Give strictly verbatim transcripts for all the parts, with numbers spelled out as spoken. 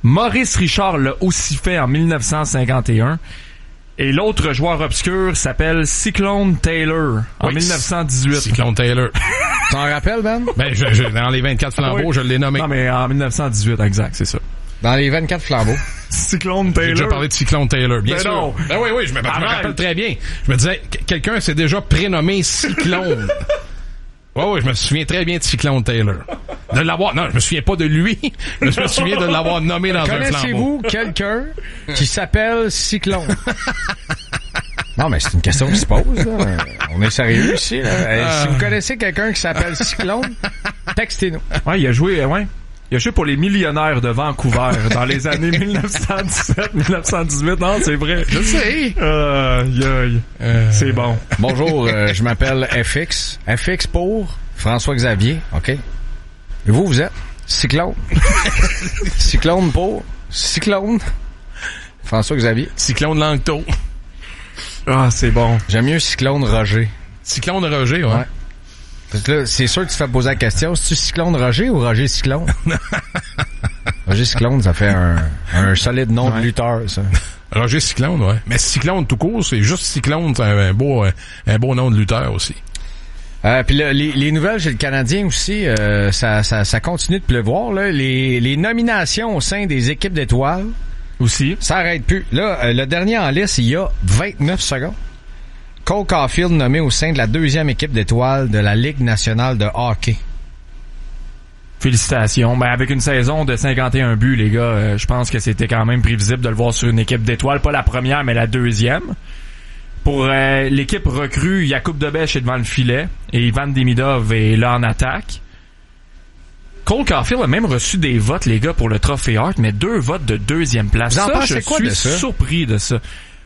Maurice Richard l'a aussi fait en dix-neuf cent cinquante et un. Et l'autre joueur obscur s'appelle Cyclone Taylor en oui, dix-neuf cent dix-huit. Cyclone Taylor. T'en rappelles, Ben? Ben, je, je, dans les vingt-quatre flambeaux, oui. je l'ai nommé. Non, mais en dix-neuf cent dix-huit, exact, c'est ça. Dans les vingt-quatre flambeaux. Cyclone Taylor. J'ai déjà parlé de Cyclone Taylor, bien ben sûr. Non. Ben oui, oui, je me, je me rappelle très bien. Je me disais, quelqu'un s'est déjà prénommé Cyclone. Oui, oui, je me souviens très bien de Cyclone Taylor. De l'avoir, non, je me souviens pas de lui, mais je me souviens de l'avoir nommé dans un flambeau. Connaissez-vous quelqu'un qui s'appelle Cyclone? Non, mais c'est une question qui se pose, là. On est sérieux ici, là. Euh... Si vous connaissez quelqu'un qui s'appelle Cyclone, textez-nous. Ouais, il a joué, ouais. Il a joué pour les Millionnaires de Vancouver dans les années dix-neuf cent dix-sept dix-neuf cent dix-huit. Non, c'est vrai. Je sais. Euh, yeah, yeah. Euh... C'est bon. Bonjour, euh, je m'appelle F X. F X pour François-Xavier, OK? Et vous, vous êtes Cyclone. Cyclone pour Cyclone. François-Xavier. Cyclone Langto. Ah, c'est bon. J'aime mieux Cyclone Roger. Cyclone Roger, ouais. ouais. Parce que là, c'est sûr que tu te fais poser la question, c'est-tu Cyclone Roger ou Roger Cyclone? Roger Cyclone, ça fait un, un solide nom ouais. de lutteur, ça. Roger Cyclone, ouais. Mais Cyclone tout court, c'est juste Cyclone, c'est un beau, un beau nom de lutteur aussi. Euh, puis les, les nouvelles chez le Canadien aussi, euh, ça, ça, ça continue de pleuvoir, là. Les, les nominations au sein des équipes d'étoiles aussi, ça arrête plus. Là, euh, le dernier en liste, il y a vingt-neuf secondes. Cole Caulfield nommé au sein de la deuxième équipe d'étoiles de la Ligue nationale de hockey. Félicitations. Ben, avec une saison de cinquante et un buts, les gars, euh, je pense que c'était quand même prévisible de le voir sur une équipe d'étoiles. Pas la première, mais la deuxième. Pour euh, l'équipe recrue, Jakub Dobeš est devant le filet et Ivan Demidov est là en attaque. Cole Caulfield a même reçu des votes, les gars, pour le Trophée Hart, mais deux votes de deuxième place. Vous en ça, pensez je quoi suis de ça? surpris de ça.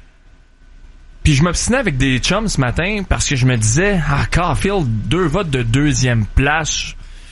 Puis je m'obstinais avec des chums ce matin parce que je me disais, ah, Caulfield, deux votes de deuxième place.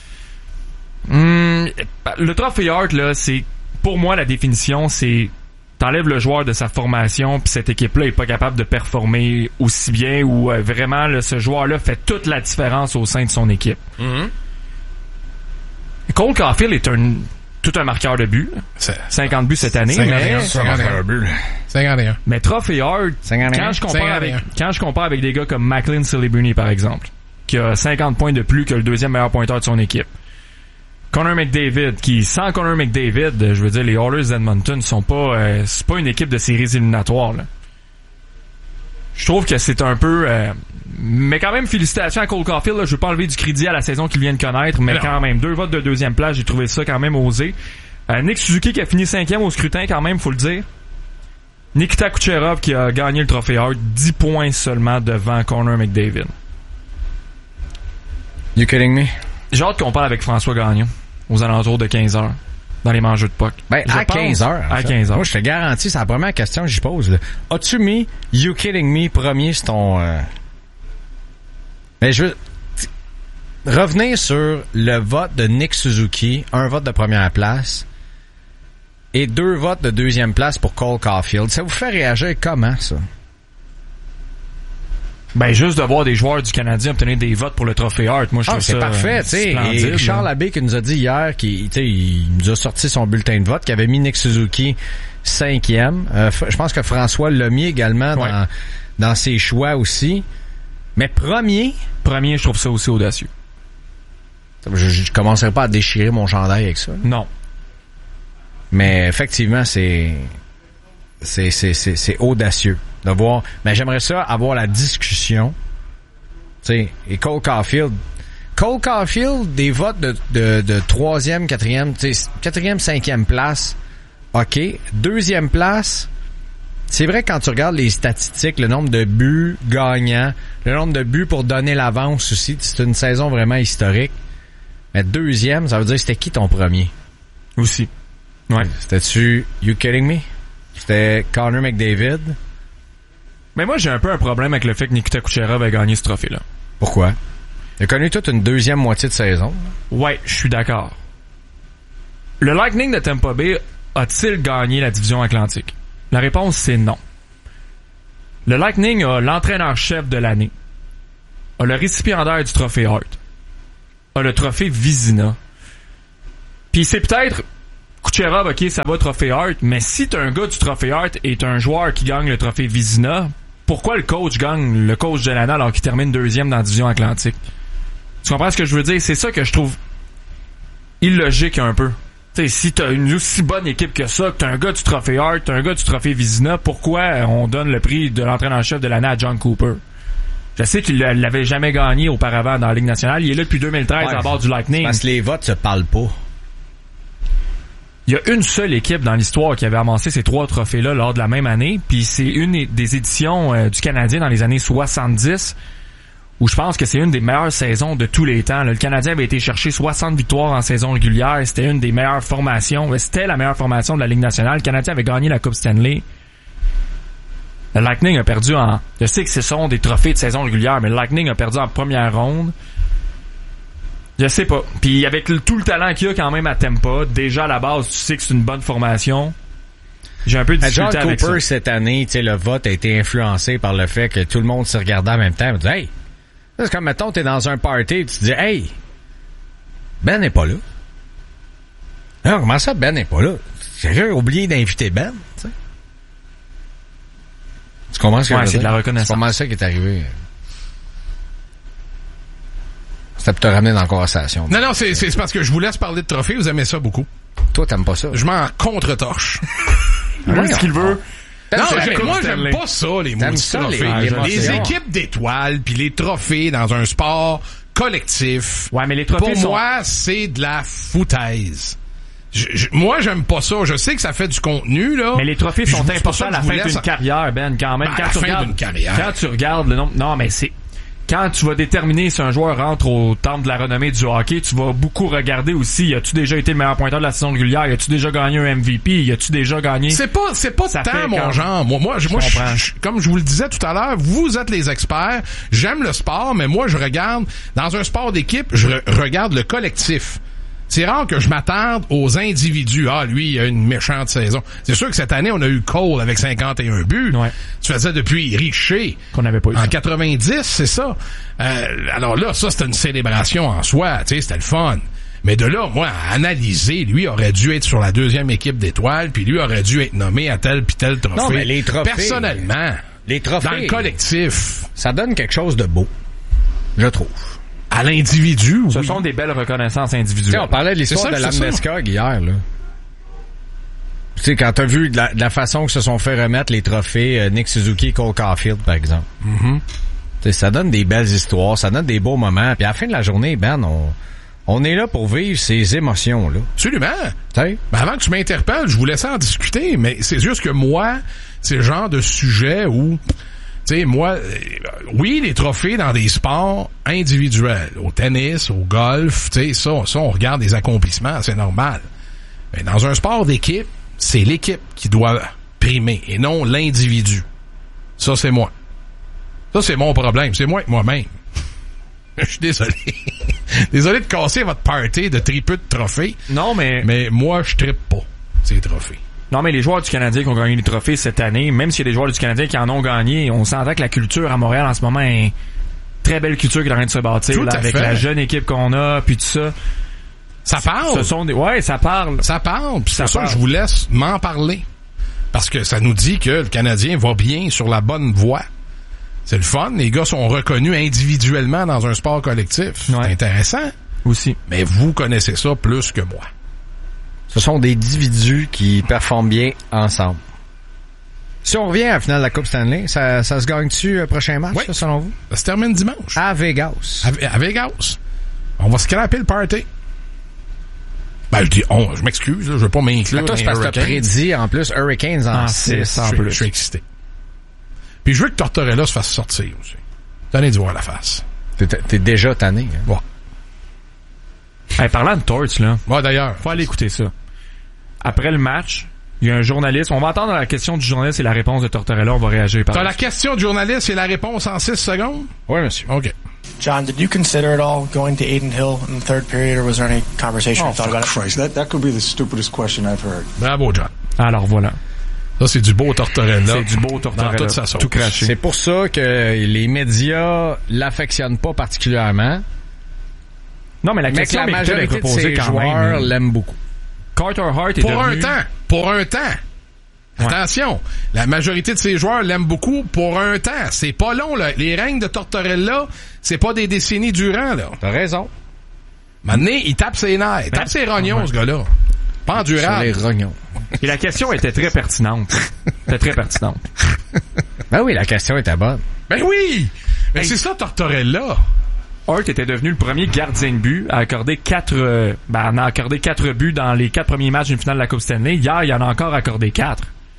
Hum, le Trophée Hart, là, c'est, pour moi, la définition, c'est, t'enlèves le joueur de sa formation puis cette équipe-là est pas capable de performer aussi bien ou euh, vraiment, là, ce joueur-là fait toute la différence au sein de son équipe. Mm-hmm. Cole Caulfield est un tout un marqueur de buts. cinquante buts cette année. cinquante et un, mais cinquante et un buts. cinquante et un. Mais Trophée Hart, quand je compare avec quand je compare avec des gars comme Macklin Celebrini par exemple, qui a cinquante points de plus que le deuxième meilleur pointeur de son équipe. Connor McDavid, qui sans Connor McDavid, je veux dire les Oilers d'Edmonton sont pas euh, c'est pas une équipe de séries éliminatoires là. Je trouve que c'est un peu euh, mais quand même félicitations à Cole Caulfield là. Je veux pas enlever du crédit à la saison qu'il vient de connaître, mais, mais quand même deux votes de deuxième place, j'ai trouvé ça quand même osé. Euh, Nick Suzuki qui a fini cinquième au scrutin quand même, faut le dire. Nikita Kucherov qui a gagné le Trophée Hart, dix points seulement devant Connor McDavid. You kidding me? J'ai hâte qu'on parle avec François Gagnon aux alentours de quinze heures dans les manjeux de puck. Ben, je à quinze heures. À quinze heures. Moi, je te garantis, c'est la première question que j'y pose. Là. As-tu mis You Kidding Me premier sur ton... Euh... Mais je veux... Revenir sur le vote de Nick Suzuki, un vote de première place et deux votes de deuxième place pour Cole Caulfield. Ça vous fait réagir comment, ça? Ben, juste de voir des joueurs du Canadien obtenir des votes pour le Trophée Hart, moi, je ah, trouve c'est ça parfait, tu sais. Et Richard Labbé qui nous a dit hier, qui, il nous a sorti son bulletin de vote, qui avait mis Nick Suzuki cinquième. Euh, je pense que François l'a mis également ouais. dans, dans ses choix aussi. Mais premier... Premier, je trouve ça aussi audacieux. Je, je commencerai pas à déchirer mon chandail avec ça. Non. Mais effectivement, c'est... C'est, c'est, c'est, c'est audacieux de voir. Mais j'aimerais ça avoir la discussion. Tu sais, et Cole Caulfield. Cole Caulfield, des votes de, de, de troisième, quatrième, tu sais, quatrième, cinquième place. OK. Deuxième place. C'est vrai quand tu regardes les statistiques, le nombre de buts gagnants, le nombre de buts pour donner l'avance aussi. C'est une saison vraiment historique. Mais deuxième, ça veut dire c'était qui ton premier? Aussi. Ouais. C'était-tu You Kidding Me? C'était Connor McDavid. Mais moi, j'ai un peu un problème avec le fait que Nikita Kucherov a gagné ce trophée-là. Pourquoi? Il a connu toute une deuxième moitié de saison. Ouais, je suis d'accord. Le Lightning de Tampa Bay a-t-il gagné la division Atlantique? La réponse, c'est non. Le Lightning a l'entraîneur-chef de l'année, a le récipiendaire du trophée Hart, a le trophée Vizina. Puis c'est peut-être Kucherov, ok, ça va trophée Hart, mais si t'es un gars du trophée Hart et t'es un joueur qui gagne le trophée Vizina, pourquoi le coach gagne le coach de l'année alors qu'il termine deuxième dans la division Atlantique? Tu comprends ce que je veux dire? C'est ça que je trouve illogique un peu. T'sais, si t'as une aussi bonne équipe que ça, que t'as un gars du trophée Hart, t'as un gars du trophée Vizina, pourquoi on donne le prix de l'entraîneur-chef de l'année à John Cooper? Je sais qu'il l'avait jamais gagné auparavant dans la Ligue nationale. Il est là depuis deux mille treize ouais, à bord du Lightning. Parce que les votes se parlent pas. Il y a une seule équipe dans l'histoire qui avait amassé ces trois trophées-là lors de la même année, puis c'est une des éditions euh, du Canadien dans les années soixante-dix, où je pense que c'est une des meilleures saisons de tous les temps. Là, le Canadien avait été chercher soixante victoires en saison régulière, c'était une des meilleures formations, c'était la meilleure formation de la Ligue nationale. Le Canadien avait gagné la Coupe Stanley. Le Lightning a perdu en... Je sais que ce sont des trophées de saison régulière, mais le Lightning a perdu en première ronde. Je sais pas. Puis avec le, tout le talent qu'il y a quand même à Tampa, déjà à la base, tu sais que c'est une bonne formation. J'ai un peu de difficulté avec ça. John Cooper, cette année, tu sais, le vote a été influencé par le fait que tout le monde se regardait en même temps. On dit, hey, c'est comme, mettons, t'es dans un party, tu te dis, hey, Ben n'est pas là. Non, comment ça, Ben n'est pas là? J'ai oublié d'inviter Ben, tu sais. Tu comprends ce que ouais, je veux c'est dire? de la reconnaissance. C'est pas mal ça qui est arrivé. C'était pour te ramener dans la conversation. Non, non, c'est, c'est parce que je vous laisse parler de trophées. Vous aimez ça beaucoup. Toi, t'aimes pas ça? Je m'en contre-torche. Lui, ce qu'il veut. Non, j'aime, moi, j'aime pas ça, les mots trophées. Les, les, les équipes d'étoiles, puis les trophées dans un sport collectif. Ouais, mais les trophées pour sont... moi, c'est de la foutaise. Je, je, moi, j'aime pas ça. Je sais que ça fait du contenu, là. Mais les trophées sont importants à la fin d'une carrière, Ben, quand même. Ben, quand à la tu fin regardes, d'une carrière. Quand tu regardes le nombre... Non, mais c'est... Quand tu vas déterminer si un joueur rentre au temple de la renommée du hockey, tu vas beaucoup regarder aussi, as-tu déjà été le meilleur pointeur de la saison régulière? As-tu déjà gagné un M V P? As-tu déjà gagné? C'est pas, c'est pas tant mon quand... genre. Moi, moi, je, moi je, je, comme je vous le disais tout à l'heure, vous êtes les experts. J'aime le sport, mais moi, je regarde, dans un sport d'équipe, je re- regarde le collectif. C'est rare que je m'attarde aux individus. Ah, lui, il a une méchante saison. C'est sûr que cette année, on a eu Cole avec cinquante et un buts. Ouais. Tu faisais depuis Richer. Qu'on n'avait pas eu. En ça. quatre-vingt-dix, c'est ça. Euh, alors là, ça, c'était une célébration en soi. Tu sais, c'était le fun. Mais de là, moi, à analyser, lui aurait dû être sur la deuxième équipe d'étoiles, puis lui aurait dû être nommé à tel puis tel trophée. Non, mais les trophées. Personnellement. Les trophées. Dans le collectif. Ça donne quelque chose de beau. Je trouve. À l'individu, Ce oui. sont des belles reconnaissances individuelles. Tu sais, on parlait de l'histoire de Landeskog hier, là. Tu sais, quand t'as vu de la, de la façon que se sont fait remettre les trophées euh, Nick Suzuki et Cole Caulfield, par exemple. Mm-hmm. Tu sais, ça donne des belles histoires, ça donne des beaux moments. Puis à la fin de la journée, Ben, on, on est là pour vivre ces émotions-là. Absolument. Tu sais? Ben avant que tu m'interpelles, je vous laissais en discuter, mais c'est juste que moi, c'est le genre de sujet où... Tu sais, moi, euh, oui, les trophées dans des sports individuels, au tennis, au golf, tu sais, ça, ça, on regarde des accomplissements, c'est normal. Mais dans un sport d'équipe, c'est l'équipe qui doit primer et non l'individu. Ça, c'est moi. Ça, c'est mon problème. C'est moi et moi-même. Je suis désolé. Désolé de casser votre party de tripeux de trophées. Non, mais... Mais moi, je trippe pas ces trophées. Non, mais les joueurs du Canadien qui ont gagné les trophées cette année, même s'il y a des joueurs du Canadien qui en ont gagné, on s'entend que la culture à Montréal en ce moment est une très belle culture qui est en train de se bâtir, là, avec fait. La jeune équipe qu'on a, puis tout ça. Ça parle. Ce sont des... Ouais, ça parle. Ça parle, puis c'est ça ça parle. que je vous laisse m'en parler. Parce que ça nous dit que le Canadien va bien sur la bonne voie. C'est le fun. Les gars sont reconnus individuellement dans un sport collectif. Ouais. C'est intéressant. Aussi. Mais vous connaissez ça plus que moi. Ce sont des individus qui performent bien ensemble. Si on revient à la finale de la Coupe Stanley, ça, ça se gagne-tu le prochain match, oui. ça, selon vous? Ça se termine dimanche. À Vegas. À, à Vegas. On va scraper le party. Ben, je dis on, je m'excuse, là, je veux pas m'inclure. Mais toi, c'est parce que t'as prédit, en plus, Hurricanes en six. En je, plus. je suis excité. Puis je veux que Tortorella se fasse sortir aussi. Tanné d'y voir la face. T'es, t'es déjà tanné. Hein? Ouais. Hey, parlant de Torts, là. Ouais, d'ailleurs. Faut aller écouter ça. Après le match, il y a un journaliste. On va entendre la question du journaliste et la réponse de Tortorella. On va réagir par T'as la question du journaliste et la réponse en six secondes? Oui, monsieur. OK. John, did you consider at all going to Adin Hill in the third period, or was there any conversation Oh, you thought about it? Christ, that, that could be the stupidest question I've heard. Bravo, John. Alors voilà. Ça, c'est du beau Tortorella. C'est du beau Tortorella. Dans toute sa sauce. Tout craché. C'est pour ça que les médias l'affectionnent pas particulièrement. Non, mais la mais question que la méritait d'être majorité de posée ses quand joueurs même. l'aiment beaucoup. Carter Hart est Pour devenu... un temps. Pour un temps. Ouais. Attention, la majorité de ces joueurs l'aiment beaucoup pour un temps. C'est pas long, là. Les règnes de Tortorella, c'est pas des décennies durant, là. T'as raison. Maintenant, il tape ses nerfs. Il tape ses rognons, ouais. ce gars-là. Pas endurable. Sur les rognons. Et la question était très pertinente. C'était très pertinente. Ben oui, la question était bonne. Ben oui! Mais hey. C'est ça, Tortorella. Hart était devenu le premier gardien de but à accorder quatre, euh, ben, en a accordé quatre buts dans les quatre premiers matchs d'une finale de la Coupe Stanley. Hier, il en a encore accordé quatre.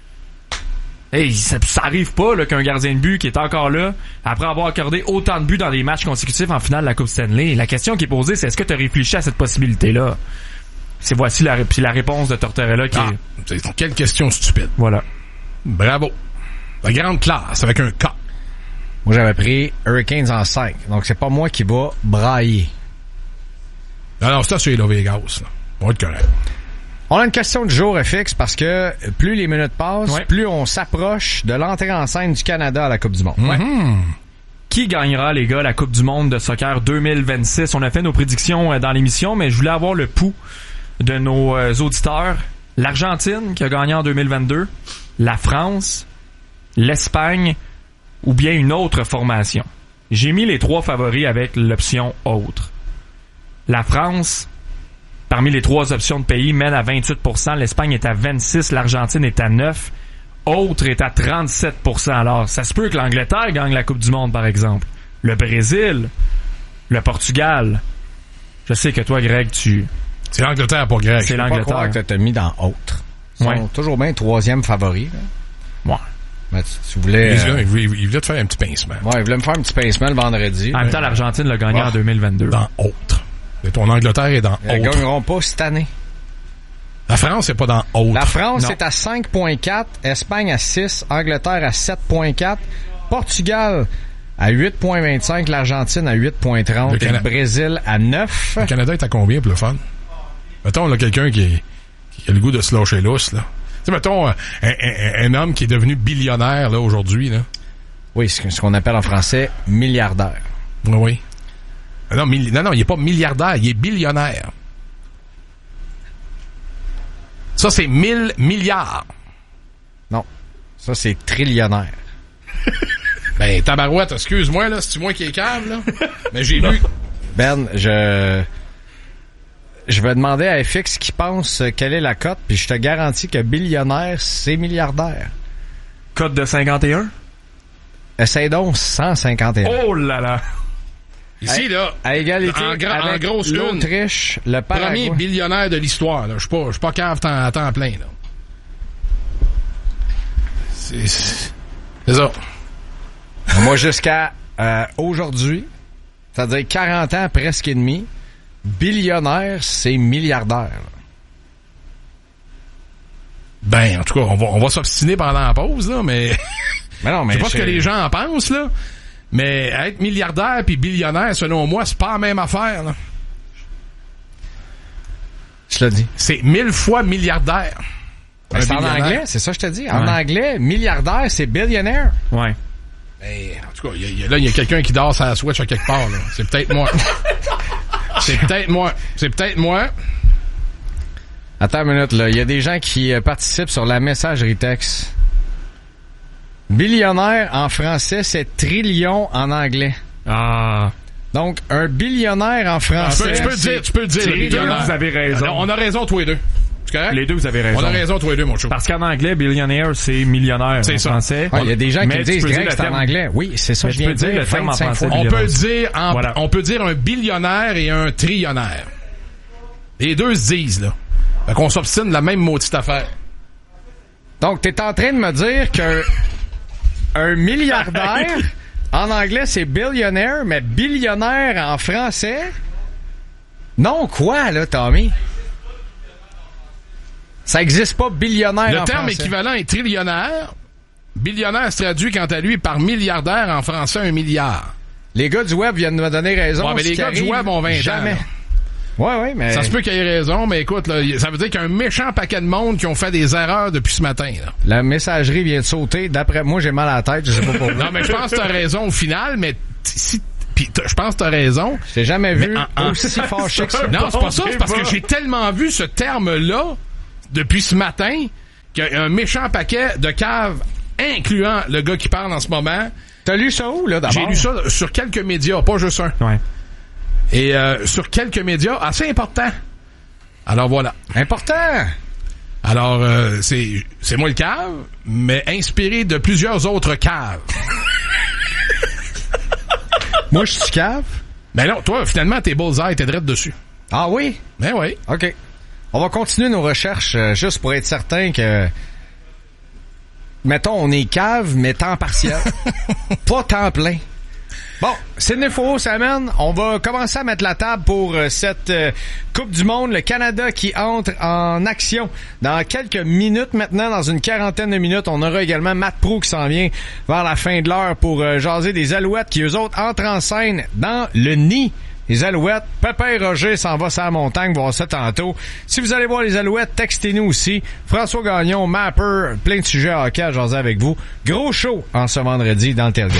Hey, ça, ça arrive pas, là, qu'un gardien de but qui est encore là, après avoir accordé autant de buts dans des matchs consécutifs en finale de la Coupe Stanley. La question qui est posée, c'est est-ce que tu as réfléchi à cette possibilité-là? C'est voici la, puis la réponse de Tortorella qui ah, est... C'est quelle question stupide. Voilà. Bravo. La grande classe avec un K. Moi, j'avais pris Hurricanes en cinq. Donc, c'est pas moi qui va brailler. Alors, ça, c'est Las Vegas. Là. On va être correct. On a une question du jour, F X, parce que plus les minutes passent, ouais. plus on s'approche de l'entrée en scène du Canada à la Coupe du Monde. Mm-hmm. Ouais. Qui gagnera, les gars, la Coupe du Monde de soccer deux mille vingt-six? On a fait nos prédictions dans l'émission, mais je voulais avoir le pouls de nos euh, auditeurs. L'Argentine, qui a gagné en deux mille vingt-deux, la France, l'Espagne, ou bien une autre formation. J'ai mis les trois favoris avec l'option autre. La France, parmi les trois options de pays, mène à vingt-huit pour cent, l'Espagne est à vingt-six pour cent, l'Argentine est à neuf pour cent, autre est à trente-sept pour cent. Alors, ça se peut que l'Angleterre gagne la Coupe du Monde, par exemple. Le Brésil, le Portugal. Je sais que toi, Greg, tu... C'est l'Angleterre pour Greg. C'est l'Angleterre. Je peux pas croire que t'as mis dans autre. Ils ouais. sont toujours bien troisième favori. Là. Ouais. Mais tu, tu voulais... Il, euh... il, voulait, il voulait te faire un petit pincement. Ouais, il voulait me faire un petit pincement le vendredi. En même temps, l'Argentine l'a gagné bah, en deux mille vingt-deux. Dans autre. Et ton Angleterre est dans Ils autre. Ils gagneront pas cette année. La France, c'est pas dans autre. La France non. est à cinq virgule quatre, Espagne à six, Angleterre à sept virgule quatre, Portugal à huit virgule vingt-cinq, l'Argentine à huit virgule trente le et Cana... le Brésil à neuf. Le Canada est à combien pour le fun? Mettons, là, quelqu'un qui, qui a le goût de se lâcher lousse, là. Tu sais, mettons, un, un, un homme qui est devenu billionnaire, là, aujourd'hui, là. Oui, ce qu'on appelle en français milliardaire. Oui. Non, milli... non, non, il est pas milliardaire, il est billionnaire. Ça, c'est mille milliards. Non. Ça, c'est trillionnaire. Ben, tabarouette, excuse-moi, là, c'est-tu moi qui est cave, là? Mais j'ai lu... Ben, je... Je vais demander à F X qui pense quelle est la cote, puis je te garantis que billionnaire, c'est milliardaire. Cote de cinquante et un? Essaye donc cent cinquante et un. Oh là là! Ici, là, à égalité en, gra- avec en grosse l'Autriche, le Paraguay. Premier billionnaire de l'histoire. Je suis pas, je suis pas cave à temps plein. Là. C'est, c'est ça. Moi, jusqu'à euh, aujourd'hui, c'est-à-dire quarante ans, presque et demi, billionnaire, c'est milliardaire. Là. Ben, en tout cas, on va, on va s'obstiner pendant la pause, là, mais... mais non, mais je sais pas ce que les gens en pensent, là. Mais être milliardaire puis billionnaire, selon moi, c'est pas la même affaire, là. Je l'ai dit. C'est mille fois milliardaire. Ben, c'est en anglais, c'est ça que je te dis. En ouais. anglais, milliardaire, c'est billionaire. Ouais. Ben, en tout cas, y a, y a, là, il y a quelqu'un qui dort sa Switch à quelque part, là. C'est peut-être moi. C'est peut-être moi. C'est peut-être moi. Attends une minute, là. Il y a des gens qui euh, participent sur la messagerie texte. Billionnaire en français, c'est trillion en anglais. Ah. Donc, un billionnaire en français... Ah, tu peux le dire, tu peux le dire. Les deux, vous avez raison. Alors, on a raison, tous les deux. C'est correct? Les deux, vous avez raison. On a raison, tous les deux, mon chou. Parce qu'en anglais, billionnaire, c'est millionnaire c'est en ça. français. Il ouais, y a des gens qui mais me disent, Greg, c'est en anglais. Oui, c'est ça, mais je viens de dire. Le terme en français, on peut dire, en, voilà. on peut dire un billionnaire et un trillionnaire. Les deux se disent, là. Fait qu'on s'obstine de la même maudite affaire. Donc, t'es en train de me dire qu'un un milliardaire, en anglais, c'est billionaire, mais billionnaire en français? Non, quoi, là, Tommy? Ça existe pas, billionnaire Le en terme français. équivalent est trillionnaire. Billionnaire se traduit, quant à lui, par milliardaire, en français, un milliard. Les gars du web viennent de me donner raison. Ouais, mais les gars du web ont vingt jamais. ans. Ouais, ouais, mais... Ça se peut qu'il y ait raison, mais écoute, là, ça veut dire qu'il y a un méchant paquet de monde qui ont fait des erreurs depuis ce matin, là. La messagerie vient de sauter. D'après moi, j'ai mal à la tête, je sais pas pourquoi. Non, mais je pense que t'as raison au final, mais si... Puis je pense que t'as raison. Je t'ai jamais vu en, en... aussi fâché que ça. Non, c'est pas ça, c'est parce que j'ai tellement vu ce terme-là depuis ce matin qu'il y a un méchant paquet de caves, incluant le gars qui parle en ce moment. T'as lu ça où, là, d'abord? J'ai lu ça sur quelques médias, pas juste un. Ouais. Et euh, sur quelques médias assez importants. Alors voilà. Important! Alors, euh, c'est c'est moi le cave, mais inspiré de plusieurs autres caves. Moi, je suis cave? Ben non, toi, finalement, tes bullseye, t'es direct dessus. Ah oui? Ben oui. OK. On va continuer nos recherches euh, juste pour être certain que... Mettons, on est cave, mais temps partiel. Pas temps plein. Bon, c'est une info, ça amène. On va commencer à mettre la table pour euh, cette euh, Coupe du Monde. Le Canada qui entre en action dans quelques minutes maintenant, dans une quarantaine de minutes. On aura également Matt Proulx qui s'en vient vers la fin de l'heure pour euh, jaser des Alouettes qui, eux autres, entrent en scène dans le nid. Les Alouettes, Pépin Roger s'en va sur la montagne, voir ça tantôt. Si vous allez voir les Alouettes, textez-nous aussi. François Gagnon, Mapper, plein de sujets à hockey à jaser avec vous. Gros show en ce vendredi dans le tailgate.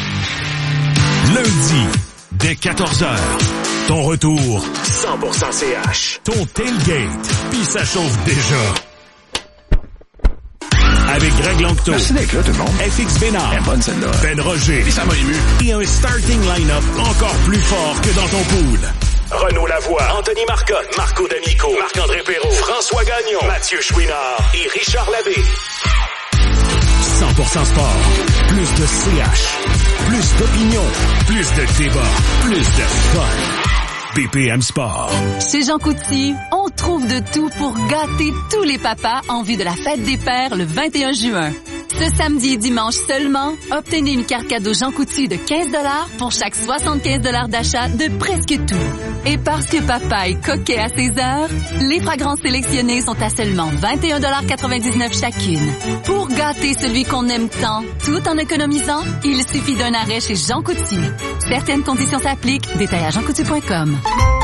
Lundi, dès quatorze heures, ton retour cent pour cent C H. Ton tailgate, puis ça chauffe déjà. Avec Greg Langto, merci d'être là, tout le monde. F X Bénard, elle est bonne celle-là. Ben Roger, puis ça m'a ému. Et un starting line-up encore plus fort que dans ton pool. Renaud Lavoie, Anthony Marcotte, Marco D'Amico, Marc-André Perrault, François Gagnon, Mathieu Chouinard et Richard Labbé. cent pour cent sport, plus de C H, plus d'opinion, plus de débat, plus de fun. B P M Sport. Chez Jean Coutu, on trouve de tout pour gâter tous les papas en vue de la fête des pères le vingt et un juin. Ce samedi et dimanche seulement, obtenez une carte cadeau Jean Coutu de quinze dollars pour chaque soixante-quinze dollars d'achat de presque tout. Et parce que papa est coquet à ses heures, les fragrances sélectionnées sont à seulement vingt et un virgule quatre-vingt-dix-neuf dollars chacune. Pour gâter celui qu'on aime tant, tout en économisant, il suffit d'un arrêt chez Jean Coutu. Certaines conditions s'appliquent. Détail à jean coutu point com.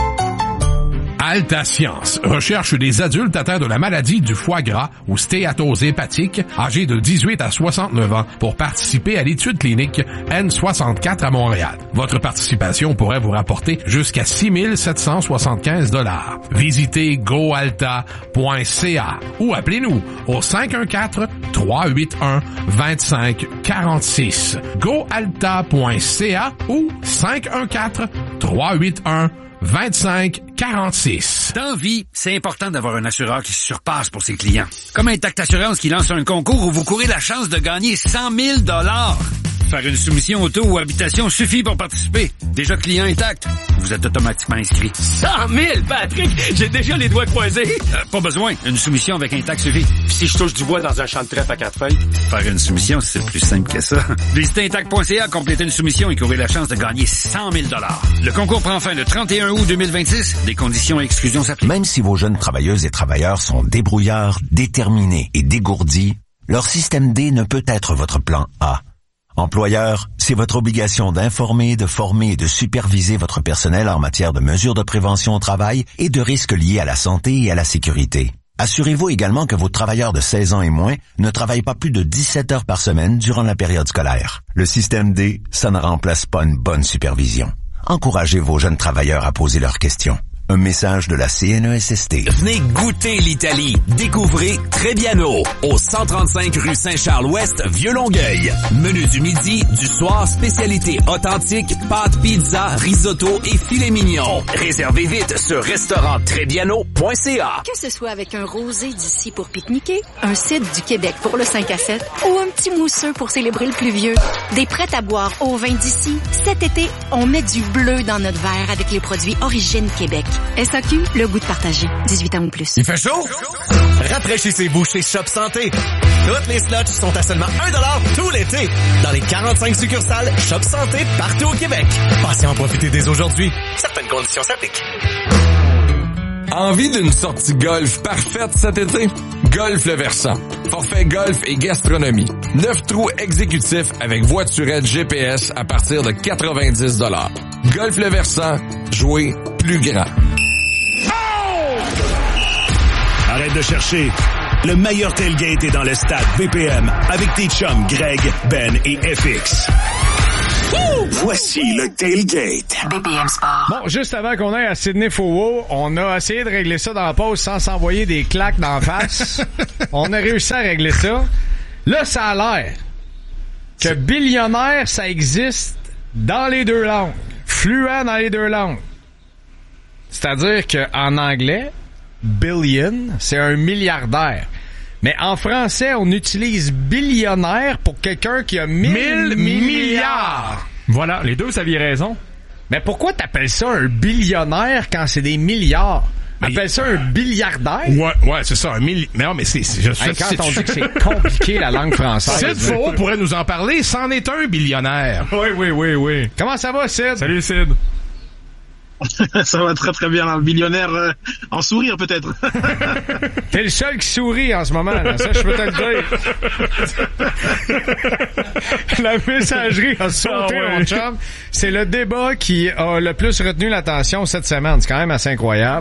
Alta Science recherche des adultes atteints de la maladie du foie gras ou stéatose hépatique, âgés de dix-huit à soixante-neuf ans, pour participer à l'étude clinique N soixante-quatre à Montréal. Votre participation pourrait vous rapporter jusqu'à six mille sept cent soixante-quinze dollars. Visitez goalta point c a ou appelez-nous au cinq un quatre, trois huit un, deux cinq quatre six. goalta point c a ou cinq un quatre, trois huit un, vingt-cinq quarante-six. Dans vie, c'est important d'avoir un assureur qui se surpasse pour ses clients. Comme Intact Assurance qui lance un concours où vous courez la chance de gagner cent mille dollars. Faire une soumission auto ou habitation suffit pour participer. Déjà client Intact, vous êtes automatiquement inscrit. cent mille, Patrick! J'ai déjà les doigts croisés. Euh, pas besoin. Une soumission avec Intact suffit. Puis si je touche du bois dans un champ de trèfle à quatre feuilles? Faire une soumission, c'est plus simple que ça. Visitez intact point c a, complétez une soumission et courez la chance de gagner cent mille dollars. Le concours prend fin le trente et un août deux mille vingt-six. Des conditions et exclusions s'appliquent. Même si vos jeunes travailleuses et travailleurs sont débrouillards, déterminés et dégourdis, leur système D ne peut être votre plan A. Employeur, c'est votre obligation d'informer, de former et de superviser votre personnel en matière de mesures de prévention au travail et de risques liés à la santé et à la sécurité. Assurez-vous également que vos travailleurs de seize ans et moins ne travaillent pas plus de dix-sept heures par semaine durant la période scolaire. Le système D, ça ne remplace pas une bonne supervision. Encouragez vos jeunes travailleurs à poser leurs questions. Un message de la C N E S S T. Venez goûter l'Italie. Découvrez Trebbiano au cent trente-cinq rue Saint-Charles-Ouest, Vieux-Longueuil. Menu du midi, du soir, spécialité authentique, pâtes, pizza, risotto et filet mignon. Réservez vite sur restaurant trebbiano point c a. Que ce soit avec un rosé d'ici pour pique-niquer, un cidre du Québec pour le cinq à sept ou un petit mousseux pour célébrer le pluvieux, des prêts à boire au vin d'ici, cet été, on met du bleu dans notre verre avec les produits Origine Québec. S A Q, le goût de partager. dix-huit ans ou plus. Il fait chaud? Rafraîchissez-vous chez Shop Santé. Toutes les slots sont à seulement un dollar tout l'été. Dans les quarante-cinq succursales Shop Santé partout au Québec. Passez en profiter dès aujourd'hui. Certaines conditions s'appliquent. Envie d'une sortie golf parfaite cet été? Golf Le Versant. Forfait golf et gastronomie. Neuf trous exécutifs avec voiturette G P S à partir de quatre-vingt-dix dollars. Golf Le Versant. Jouer plus grand. Oh! Arrête de chercher. Le meilleur tailgate est dans le stade B P M avec tes chums Greg, Ben et F X. Voici le Tailgate. B P M Sport. Bon, juste avant qu'on aille à Sydney Fowo, on a essayé de régler ça dans la pause sans s'envoyer des claques d'en face. On a réussi à régler ça. Là, ça a l'air que billionnaire, ça existe dans les deux langues. Fluent dans les deux langues. C'est-à-dire qu'en anglais, billion, c'est un milliardaire. Mais en français, on utilise billionnaire pour quelqu'un qui a mille, mille milliards. Voilà, les deux, ça avait raison. Mais pourquoi t'appelles ça un billionnaire quand c'est des milliards? Appelle ça un billiardaire? Ouais, ouais, c'est ça, un milliard. Mais non, mais c'est, c'est je hey, quand on dit que c'est compliqué, la langue française. Sid Fowo pourrait nous en parler, c'en est un billionnaire. Oui, oui, oui, oui. Comment ça va, Sid? Salut, Sid. Ça va très très bien, un billionnaire euh, en sourire peut-être. T'es le seul qui sourit en ce moment, là. Ça je peux te le dire. La messagerie a sauté, ah ouais. Mon chum. C'est le débat qui a le plus retenu l'attention cette semaine. C'est quand même assez incroyable.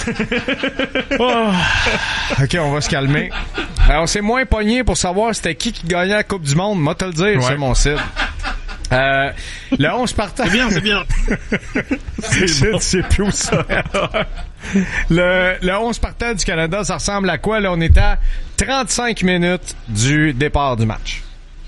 Oh. Ok, on va se calmer. Alors, on s'est moins pogné pour savoir c'était qui qui gagnait la Coupe du Monde. Moi te le dire, ouais. C'est mon site. Euh, le onze partant. C'est bien, c'est bien. c'est, c'est plus où ça. le, le onze partant du Canada, ça ressemble à quoi? Là, on est à trente-cinq minutes du départ du match.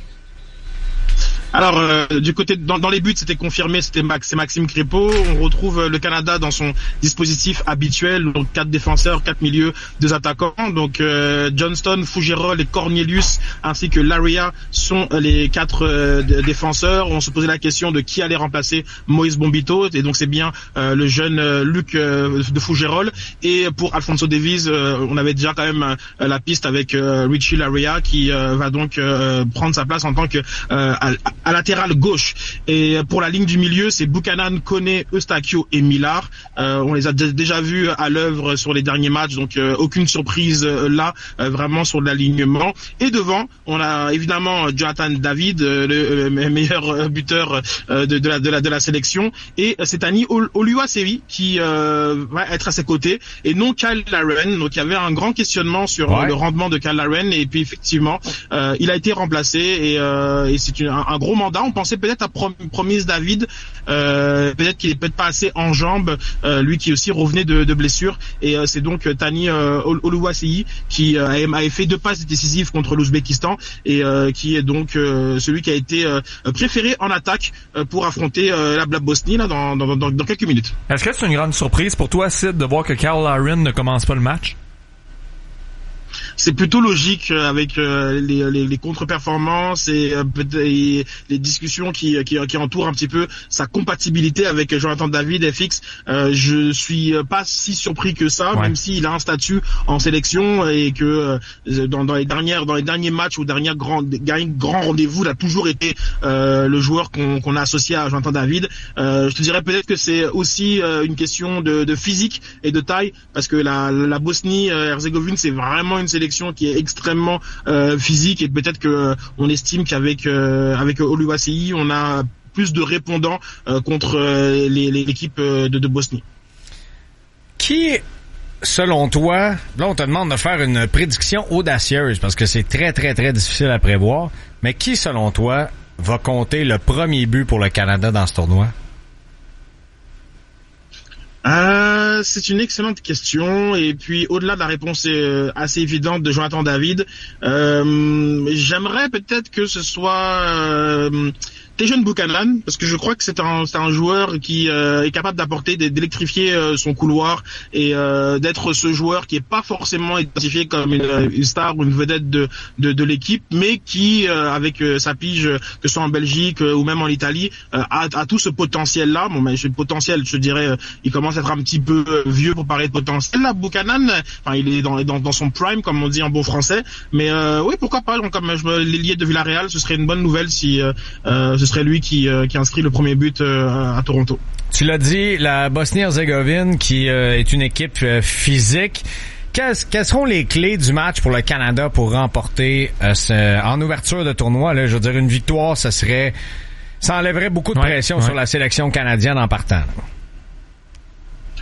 Alors, euh, du côté dans, dans les buts, c'était confirmé, c'était Max, c'est Maxime Crépeau. On retrouve euh, le Canada dans son dispositif habituel, donc quatre défenseurs, quatre milieux, deux attaquants. Donc euh, Johnston, Fougerolles et Cornelius, ainsi que Laria sont euh, les quatre euh, d- défenseurs. On se posait la question de qui allait remplacer Moïse Bombito, et donc c'est bien euh, le jeune euh, Luc euh, de Fougerolles. Et pour Alfonso Davies, euh, on avait déjà quand même euh, la piste avec euh, Richie Laria qui euh, va donc euh, prendre sa place en tant que euh, à, à latéral gauche. Et pour la ligne du milieu, c'est Buchanan, Koné, Eustachio et Millard. Euh, on les a d- déjà vus à l'œuvre sur les derniers matchs, donc euh, aucune surprise euh, là, euh, vraiment sur l'alignement. Et devant, on a évidemment Jonathan David, euh, le, le meilleur buteur euh, de, de, la, de, la, de la sélection, et euh, c'est Tani Oluwaseyi qui euh, va être à ses côtés, et non Kyle Laren. Donc il y avait un grand questionnement sur ouais. le rendement de Kyle Laren, et puis effectivement, euh, il a été remplacé, et, euh, et c'est une, un, un gros mandat. On pensait peut-être à Prom- Promise David, euh, peut-être qu'il est peut-être pas assez en jambes, euh, lui qui aussi revenait de, de blessure, et euh, c'est donc Tani euh, Oluwaseyi qui euh, avait fait deux passes décisives contre l'Ouzbékistan, et euh, qui est donc euh, celui qui a été euh, préféré en attaque euh, pour affronter euh, la, la Bosnie là dans, dans, dans, dans quelques minutes. Est-ce que c'est une grande surprise pour toi, Sid, de voir que Kyle Laren ne commence pas le match? C'est plutôt logique avec euh, les, les, les contre-performances et, euh, et les discussions qui, qui, qui entourent un petit peu sa compatibilité avec Jonathan David F X. Euh, je suis pas si surpris que ça, ouais. Même s'il a un statut en sélection et que euh, dans, dans les dernières dans les derniers matchs ou derniers grands grands rendez-vous, il a toujours été euh, le joueur qu'on, qu'on a associé à Jonathan David. Euh, je te dirais peut-être que c'est aussi euh, une question de, de physique et de taille, parce que la, la Bosnie-Herzégovine, c'est vraiment une sélection qui est extrêmement euh, physique, et peut-être que euh, on estime qu'avec euh, avec Oluwaseyi, on a plus de répondants euh, contre euh, les, les, l'équipe euh, de, de Bosnie. Qui, selon toi, là on te demande de faire une prédiction audacieuse parce que c'est très très très difficile à prévoir, mais qui, selon toi, va compter le premier but pour le Canada dans ce tournoi? Euh, c'est une excellente question, et puis au-delà de la réponse euh, assez évidente de Jonathan David, euh, j'aimerais peut-être que ce soit euh, Tejan Buchanan, parce que je crois que c'est un, c'est un joueur qui euh, est capable d'apporter, d'électrifier euh, son couloir, et euh, d'être ce joueur qui est pas forcément identifié comme une, une star ou une vedette de, de, de l'équipe, mais qui, euh, avec euh, sa pige, que ce soit en Belgique euh, ou même en Italie, euh, a, a tout ce potentiel-là. Bon, mais ce potentiel, je dirais, euh, il commence à être un petit peu euh, vieux pour parler de potentiel. Là, Buchanan, enfin, il est dans, dans, dans son prime, comme on dit en bon français, mais euh, oui, pourquoi pas. Donc, comme je me l'ailier de Villarreal, ce serait une bonne nouvelle si euh, euh, ce serait lui qui, euh, qui inscrit le premier but euh, à Toronto. Tu l'as dit, la Bosnie-Herzégovine qui euh, est une équipe euh, physique. Quelles, quelles seront les clés du match pour le Canada pour remporter euh, ce, en ouverture de tournoi? Là, je veux dire, une victoire, ça serait, ça enlèverait beaucoup de ouais, pression ouais. sur la sélection canadienne en partant. Là.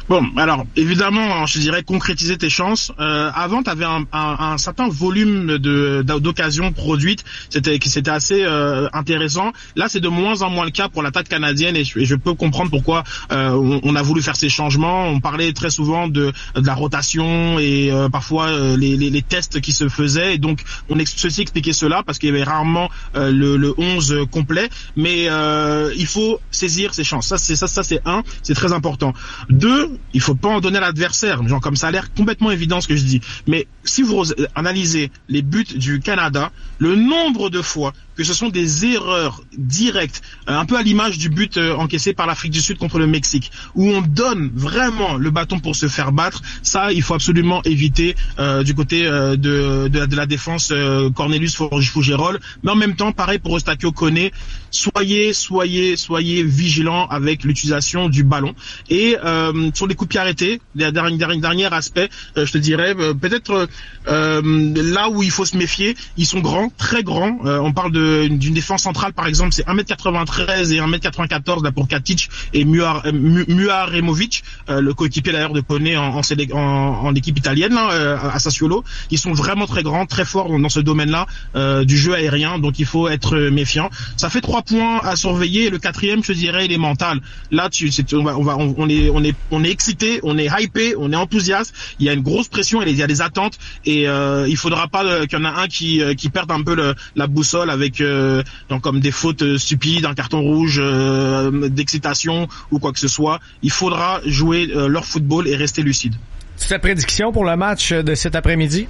Bon, alors évidemment, je dirais concrétiser tes chances. Euh, avant, tu avais un, un, un certain volume de d'occasions produites, c'était c'était assez euh, intéressant. Là, c'est de moins en moins le cas pour l'attaque canadienne et je, et je peux comprendre pourquoi euh, on, on a voulu faire ces changements. On parlait très souvent de de la rotation et euh, parfois euh, les, les les tests qui se faisaient et donc on ex- ceci expliquait cela parce qu'il y avait rarement euh, le le onze complet. Mais euh, il faut saisir ses chances. Ça c'est ça ça c'est un, c'est très important. Deux, il faut pas en donner à l'adversaire, genre comme ça a l'air complètement évident ce que je dis. Mais si vous analysez les buts du Canada, le nombre de fois que ce sont des erreurs directes, un peu à l'image du but encaissé par l'Afrique du Sud contre le Mexique, où on donne vraiment le bâton pour se faire battre, ça il faut absolument éviter euh, du côté euh, de, de, de la défense euh, Cornelius Fougerolles. Mais en même temps, pareil pour Eustáquio Koné, soyez, soyez, soyez vigilants avec l'utilisation du ballon. Et euh, sur les coups de pied arrêtés, dernier, dernier, dernier aspect, euh, je te dirais, euh, peut-être euh, là où il faut se méfier, ils sont grands, très grands, euh, on parle de d'une défense centrale par exemple, c'est un mètre quatre-vingt-treize et un mètre quatre-vingt-quatorze là pour Katic et Muaremovic, euh, le coéquipier d'ailleurs de Koné en, en, en, en équipe italienne là, euh, à Sassuolo. Ils sont vraiment très grands, très forts dans, dans ce domaine-là euh, du jeu aérien, donc il faut être méfiant. Ça fait trois points à surveiller. Le quatrième, je dirais, il est mental. Là, tu, c'est, on va, on va, on est, on est, on est excité, on est hypé, on est enthousiaste. Il y a une grosse pression, il y a des attentes et euh, il faudra pas qu'il y en a un qui, qui perde un peu le, la boussole avec euh, donc comme des fautes stupides, un carton rouge, euh, d'excitation ou quoi que ce soit. Il faudra jouer euh, leur football et rester lucide. C'est ta prédiction pour le match de cet après-midi?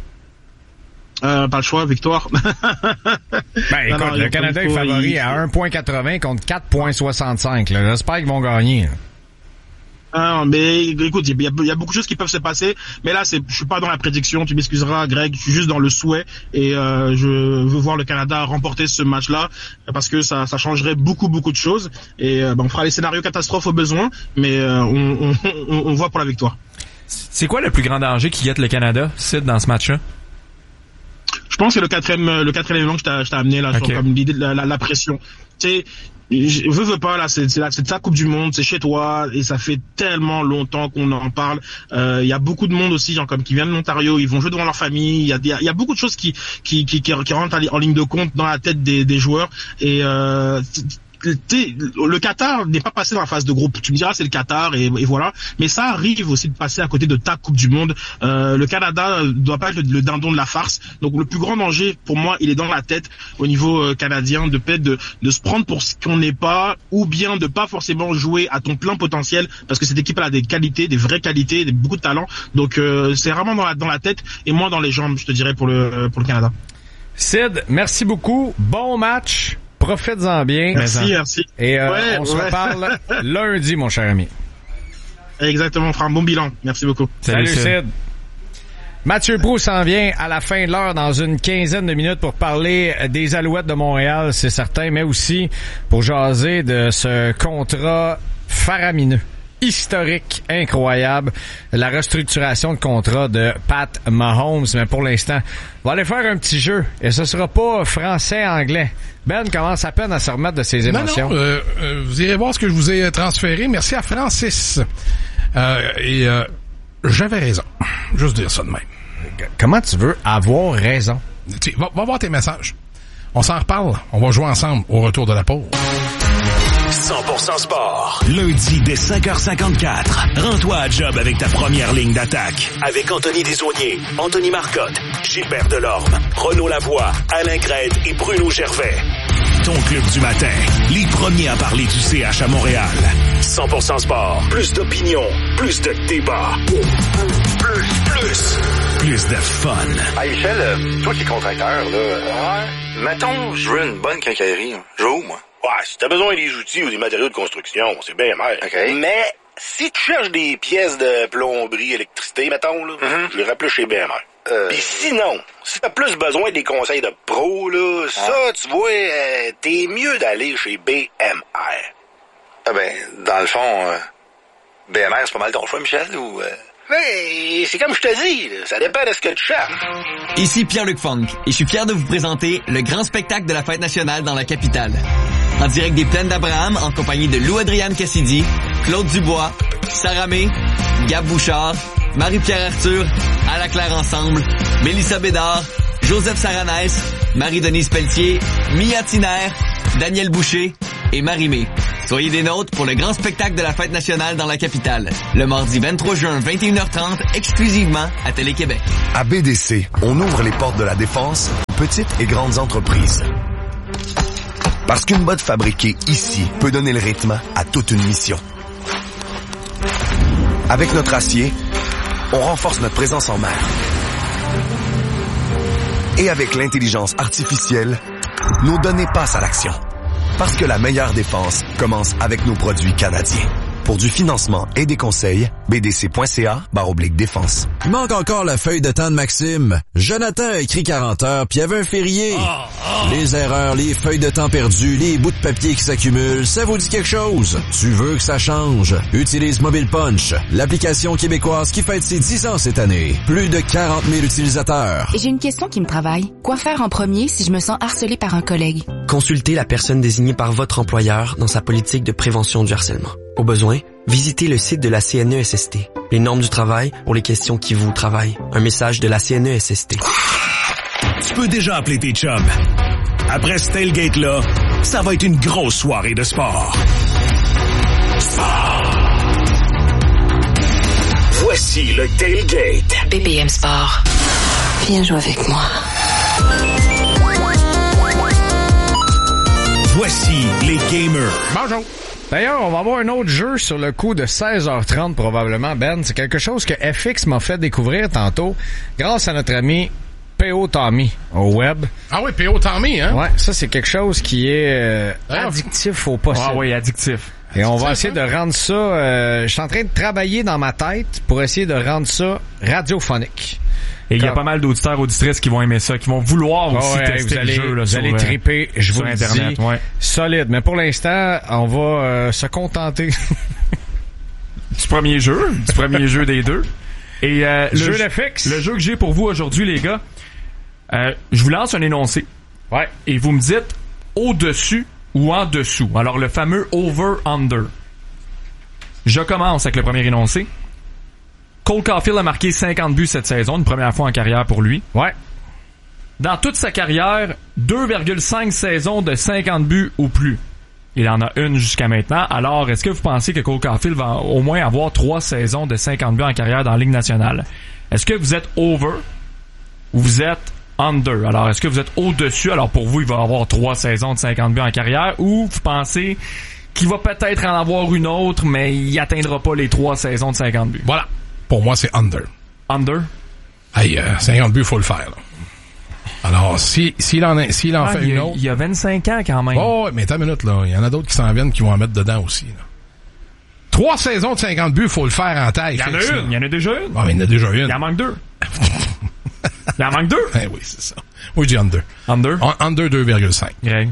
Euh, pas le choix, victoire. Ben écoute, non, non, le Canada est favori il... à un virgule quatre-vingts contre quatre virgule soixante-cinq. Là. J'espère qu'ils vont gagner. Ah, mais écoute, il y, y a beaucoup de choses qui peuvent se passer, mais là, c'est, je suis pas dans la prédiction. Tu m'excuseras, Greg. Je suis juste dans le souhait et euh, je veux voir le Canada remporter ce match-là parce que ça, ça changerait beaucoup, beaucoup de choses. Et euh, ben, on fera les scénarios catastrophes au besoin, mais euh, on, on, on, on voit pour la victoire. C'est quoi le plus grand danger qui guette le Canada, Sid, dans ce match-là? Je pense que le quatrième, le quatrième élément que je t'ai, je t'ai amené là, okay. Sur, comme l'idée de la, la, la pression. Tu sais, je veux, veux pas là, c'est, c'est, la, c'est ta Coupe du Monde, c'est chez toi et ça fait tellement longtemps qu'on en parle. Il euh, y a beaucoup de monde aussi, genre comme qui viennent de l'Ontario, ils vont jouer devant leur famille. Il y a, il y a, il y a beaucoup de choses qui, qui, qui, qui, qui rentrent en ligne de compte dans la tête des, des joueurs et euh, le Qatar n'est pas passé dans la phase de groupe. Tu me diras c'est le Qatar et, et voilà. Mais ça arrive aussi de passer à côté de ta Coupe du Monde. Euh, le Canada doit pas être le, le dindon de la farce. Donc le plus grand danger pour moi, il est dans la tête au niveau euh, canadien de peut-être de, de se prendre pour ce qu'on n'est pas ou bien de pas forcément jouer à ton plein potentiel parce que cette équipe a des qualités, des vraies qualités, des, beaucoup de talent. Donc euh, c'est vraiment dans la, dans la tête et moins dans les jambes, je te dirais pour le, pour le Canada. Sid, merci beaucoup. Bon match. Profites-en bien. Merci, merci. Et euh, ouais, on se ouais. reparle lundi, mon cher ami. Exactement, on fera un bon bilan. Merci beaucoup. Salut, Salut Sid. Mathieu Proulx s'en vient à la fin de l'heure dans une quinzaine de minutes pour parler des Alouettes de Montréal, c'est certain, mais aussi pour jaser de ce contrat faramineux, historique, incroyable, la restructuration de contrat de Pat Mahomes. Mais pour l'instant, on va aller faire un petit jeu et ce sera pas français-anglais. Ben commence à peine à se remettre de ses émotions. Non, non, euh, euh, vous irez voir ce que je vous ai transféré. Merci à Francis. Euh, et euh, j'avais raison. Juste dire ça de même. Comment tu veux avoir raison? Tu, va, va voir tes messages. On s'en reparle. On va jouer ensemble au retour de la pause. cent pour cent sport. Lundi dès cinq heures cinquante-quatre. Rends-toi à job avec ta première ligne d'attaque. Avec Anthony Desaulniers, Anthony Marcotte, Gilbert Delorme, Renaud Lavoie, Alain Crête et Bruno Gervais. Ton club du matin. Les premiers à parler du C H à Montréal. cent pour cent sport. Plus d'opinion. Plus de débat. Plus, plus. Plus de fun. Hey Michel, euh, toi qui es contracteur, là. Ouais. Mettons, je veux une bonne quincaillerie. Je veux où, moi? Ouais, si t'as besoin des outils ou des matériaux de construction, c'est bien mer. OK. Mais si tu cherches des pièces de plomberie, électricité, mettons, là, mm-hmm. je l'irais plus chez B M R. Euh... Puis sinon, si t'as plus besoin des conseils de pro, là, ah. ça, tu vois, euh, t'es mieux d'aller chez B M R. Ah ben, dans le fond, euh, B M R, c'est pas mal ton choix, Michel, ou... Euh... Mais c'est comme je te dis, ça dépend de ce que tu cherches. Ici Pierre-Luc Funk, et je suis fier de vous présenter le grand spectacle de la Fête nationale dans la capitale. En direct des Plaines d'Abraham, en compagnie de Lou Adriane Cassidy, Claude Dubois, Sarah May, Gab Bouchard, Marie-Pierre Arthur, Ala Claire Ensemble, Mélissa Bédard, Joseph Saranès, Marie-Denise Pelletier, Mia Tiner, Daniel Boucher et Marie-Mé. Soyez des nôtres pour le grand spectacle de la Fête nationale dans la capitale. Le mardi vingt-trois juin, vingt et une heures trente, exclusivement à Télé-Québec. À B D C, on ouvre les portes de la défense aux petites et grandes entreprises. Parce qu'une botte fabriquée ici peut donner le rythme à toute une mission. Avec notre acier, on renforce notre présence en mer. Et avec l'intelligence artificielle, nos données passent à l'action. Parce que la meilleure défense commence avec nos produits canadiens. Pour du financement et des conseils, b d c point c a barre oblique défense. Il manque encore la feuille de temps de Maxime. Jonathan a écrit quarante heures, puis il y avait un férié. Oh, oh. Les erreurs, les feuilles de temps perdues, les bouts de papier qui s'accumulent, ça vous dit quelque chose? Tu veux que ça change? Utilise Mobile Punch, l'application québécoise qui fête ses dix ans cette année. Plus de quarante mille utilisateurs. J'ai une question qui me travaille. Quoi faire en premier si je me sens harcelée par un collègue? Consultez la personne désignée par votre employeur dans sa politique de prévention du harcèlement. Au besoin, visitez le site de la C N E S S T. Les normes du travail pour les questions qui vous travaillent. Un message de la C N E S S T. Tu peux déjà appeler tes chums. Après ce tailgate-là, ça va être une grosse soirée de sport. Sport! Voici le tailgate. B B M Sport. Viens jouer avec moi. Voici les gamers. Bonjour. D'ailleurs, on va avoir un autre jeu sur le coup de seize heures trente probablement, Ben. C'est quelque chose que F X m'a fait découvrir tantôt grâce à notre ami P O Tommy au web. Ah oui, P O Tommy, hein? Ouais, ça c'est quelque chose qui est euh, addictif au possible. Ah oui, addictif. Et on va essayer de rendre ça... Euh, je suis en train de travailler dans ma tête pour essayer de rendre ça radiophonique. Et il y a pas mal d'auditeurs, auditrices qui vont aimer ça, qui vont vouloir aussi ouais, tester vous allez, le jeu. Là, vous sur, allez triper, je vous le Internet, dis, ouais. solide. Mais pour l'instant, on va euh, se contenter du premier jeu, du premier jeu des deux. Et euh, le jeu jeu fixe. Le jeu que j'ai pour vous aujourd'hui, les gars, euh, je vous lance un énoncé. Ouais. Et vous me dites au-dessus ou en dessous. Alors, le fameux over-under. Je commence avec le premier énoncé. Cole Caulfield a marqué cinquante buts cette saison, une première fois en carrière pour lui. Ouais. Dans toute sa carrière, deux virgule cinq saisons de cinquante buts ou plus. Il en a une jusqu'à maintenant. Alors, est-ce que vous pensez que Cole Caulfield va au moins avoir trois saisons de cinquante buts en carrière dans la Ligue nationale? Est-ce que vous êtes over ou vous êtes under? Alors, est-ce que vous êtes au-dessus? Alors, pour vous, il va avoir trois saisons de cinquante buts en carrière, ou vous pensez qu'il va peut-être en avoir une autre, mais il atteindra pas les trois saisons de cinquante buts? Voilà. Pour moi, c'est under. Under? Hey, euh, cinquante buts, il faut le faire, là. Alors, si, s'il en, a, s'il en ah, fait il une a, autre... Il y a vingt-cinq ans, quand même. Oh, mais t'as une minute, là. Il y en a d'autres qui s'en viennent qui vont en mettre dedans aussi, là. Trois saisons de cinquante buts, il faut le faire en taille. Il y en a une. Il y en a déjà une. Ah, mais il y en a déjà une. Il en manque deux. Il en manque deux? Eh oui, c'est ça. Oui, je dis under. Under? On, under deux virgule cinq. Greg.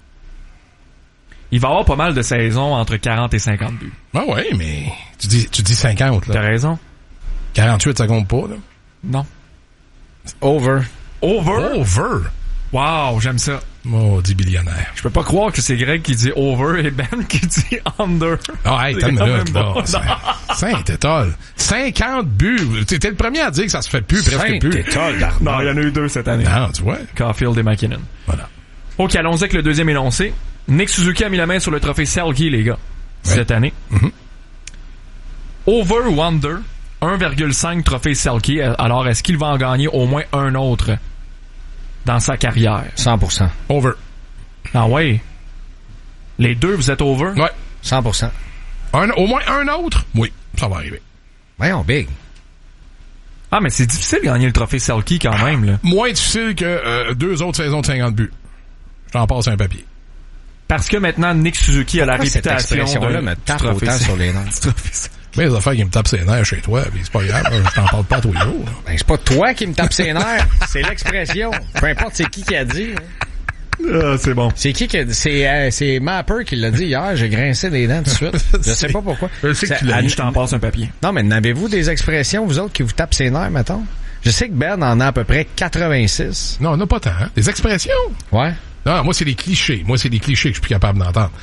Il va y avoir pas mal de saisons entre quarante et cinquante buts. Ah oui, mais tu dis, tu dis cinquante, là. T'as raison. quarante-huit, ça compte pas, là. Non. Over. Over? Over. Wow, j'aime ça. Oh, dix billionnaires. Je peux pas croire que c'est Greg qui dit over et Ben qui dit under. Ah, hey, t'as une minute, là. Saint-Étole. cinquante buts. T'es le premier à dire que ça se fait plus, presque plus. Saint-Étole, non, il y en a eu deux cette année. Non, tu vois. Caulfield et McKinnon. Voilà. OK, allons-y avec le deuxième énoncé. Nick Suzuki a mis la main sur le trophée Selke, les gars, ouais. cette année. Mm-hmm. Over ou under, un virgule cinq trophée Selke. Alors, est-ce qu'il va en gagner au moins un autre dans sa carrière? cent pour cent. Over. Ah ouais? Les deux, vous êtes over? Ouais. cent pour cent. Un, au moins un autre? Oui, ça va arriver. Voyons, big. Ah, mais c'est difficile de gagner le trophée Selke quand même, là. Moins difficile que euh, deux autres saisons de cinquante buts. J'en passe un papier. Parce que maintenant, Nick Suzuki a la Pourquoi réputation de... là me tape autant sur les nerfs. Mais les affaires qui me tapent ses nerfs chez toi, pis c'est pas grave, je t'en parle pas tous les jours. Ben, c'est pas toi qui me tape ses nerfs, c'est l'expression. Peu importe c'est qui qui a dit. Hein. Ah, c'est bon. C'est qui qui a dit? C'est, euh, c'est Mapper qui l'a dit hier, j'ai grincé des dents tout de suite. Je sais pas pourquoi. Je sais que tu l'as dit, je t'en passe un papier. Non, mais n'avez-vous des expressions, vous autres, qui vous tapent ses nerfs, mettons? Je sais que Ben en a à peu près quatre-vingt-six. Non, on n'a pas tant, hein? Des expressions? Ouais. Non, moi, c'est des clichés. Moi, c'est des clichés que je suis plus capable d'entendre.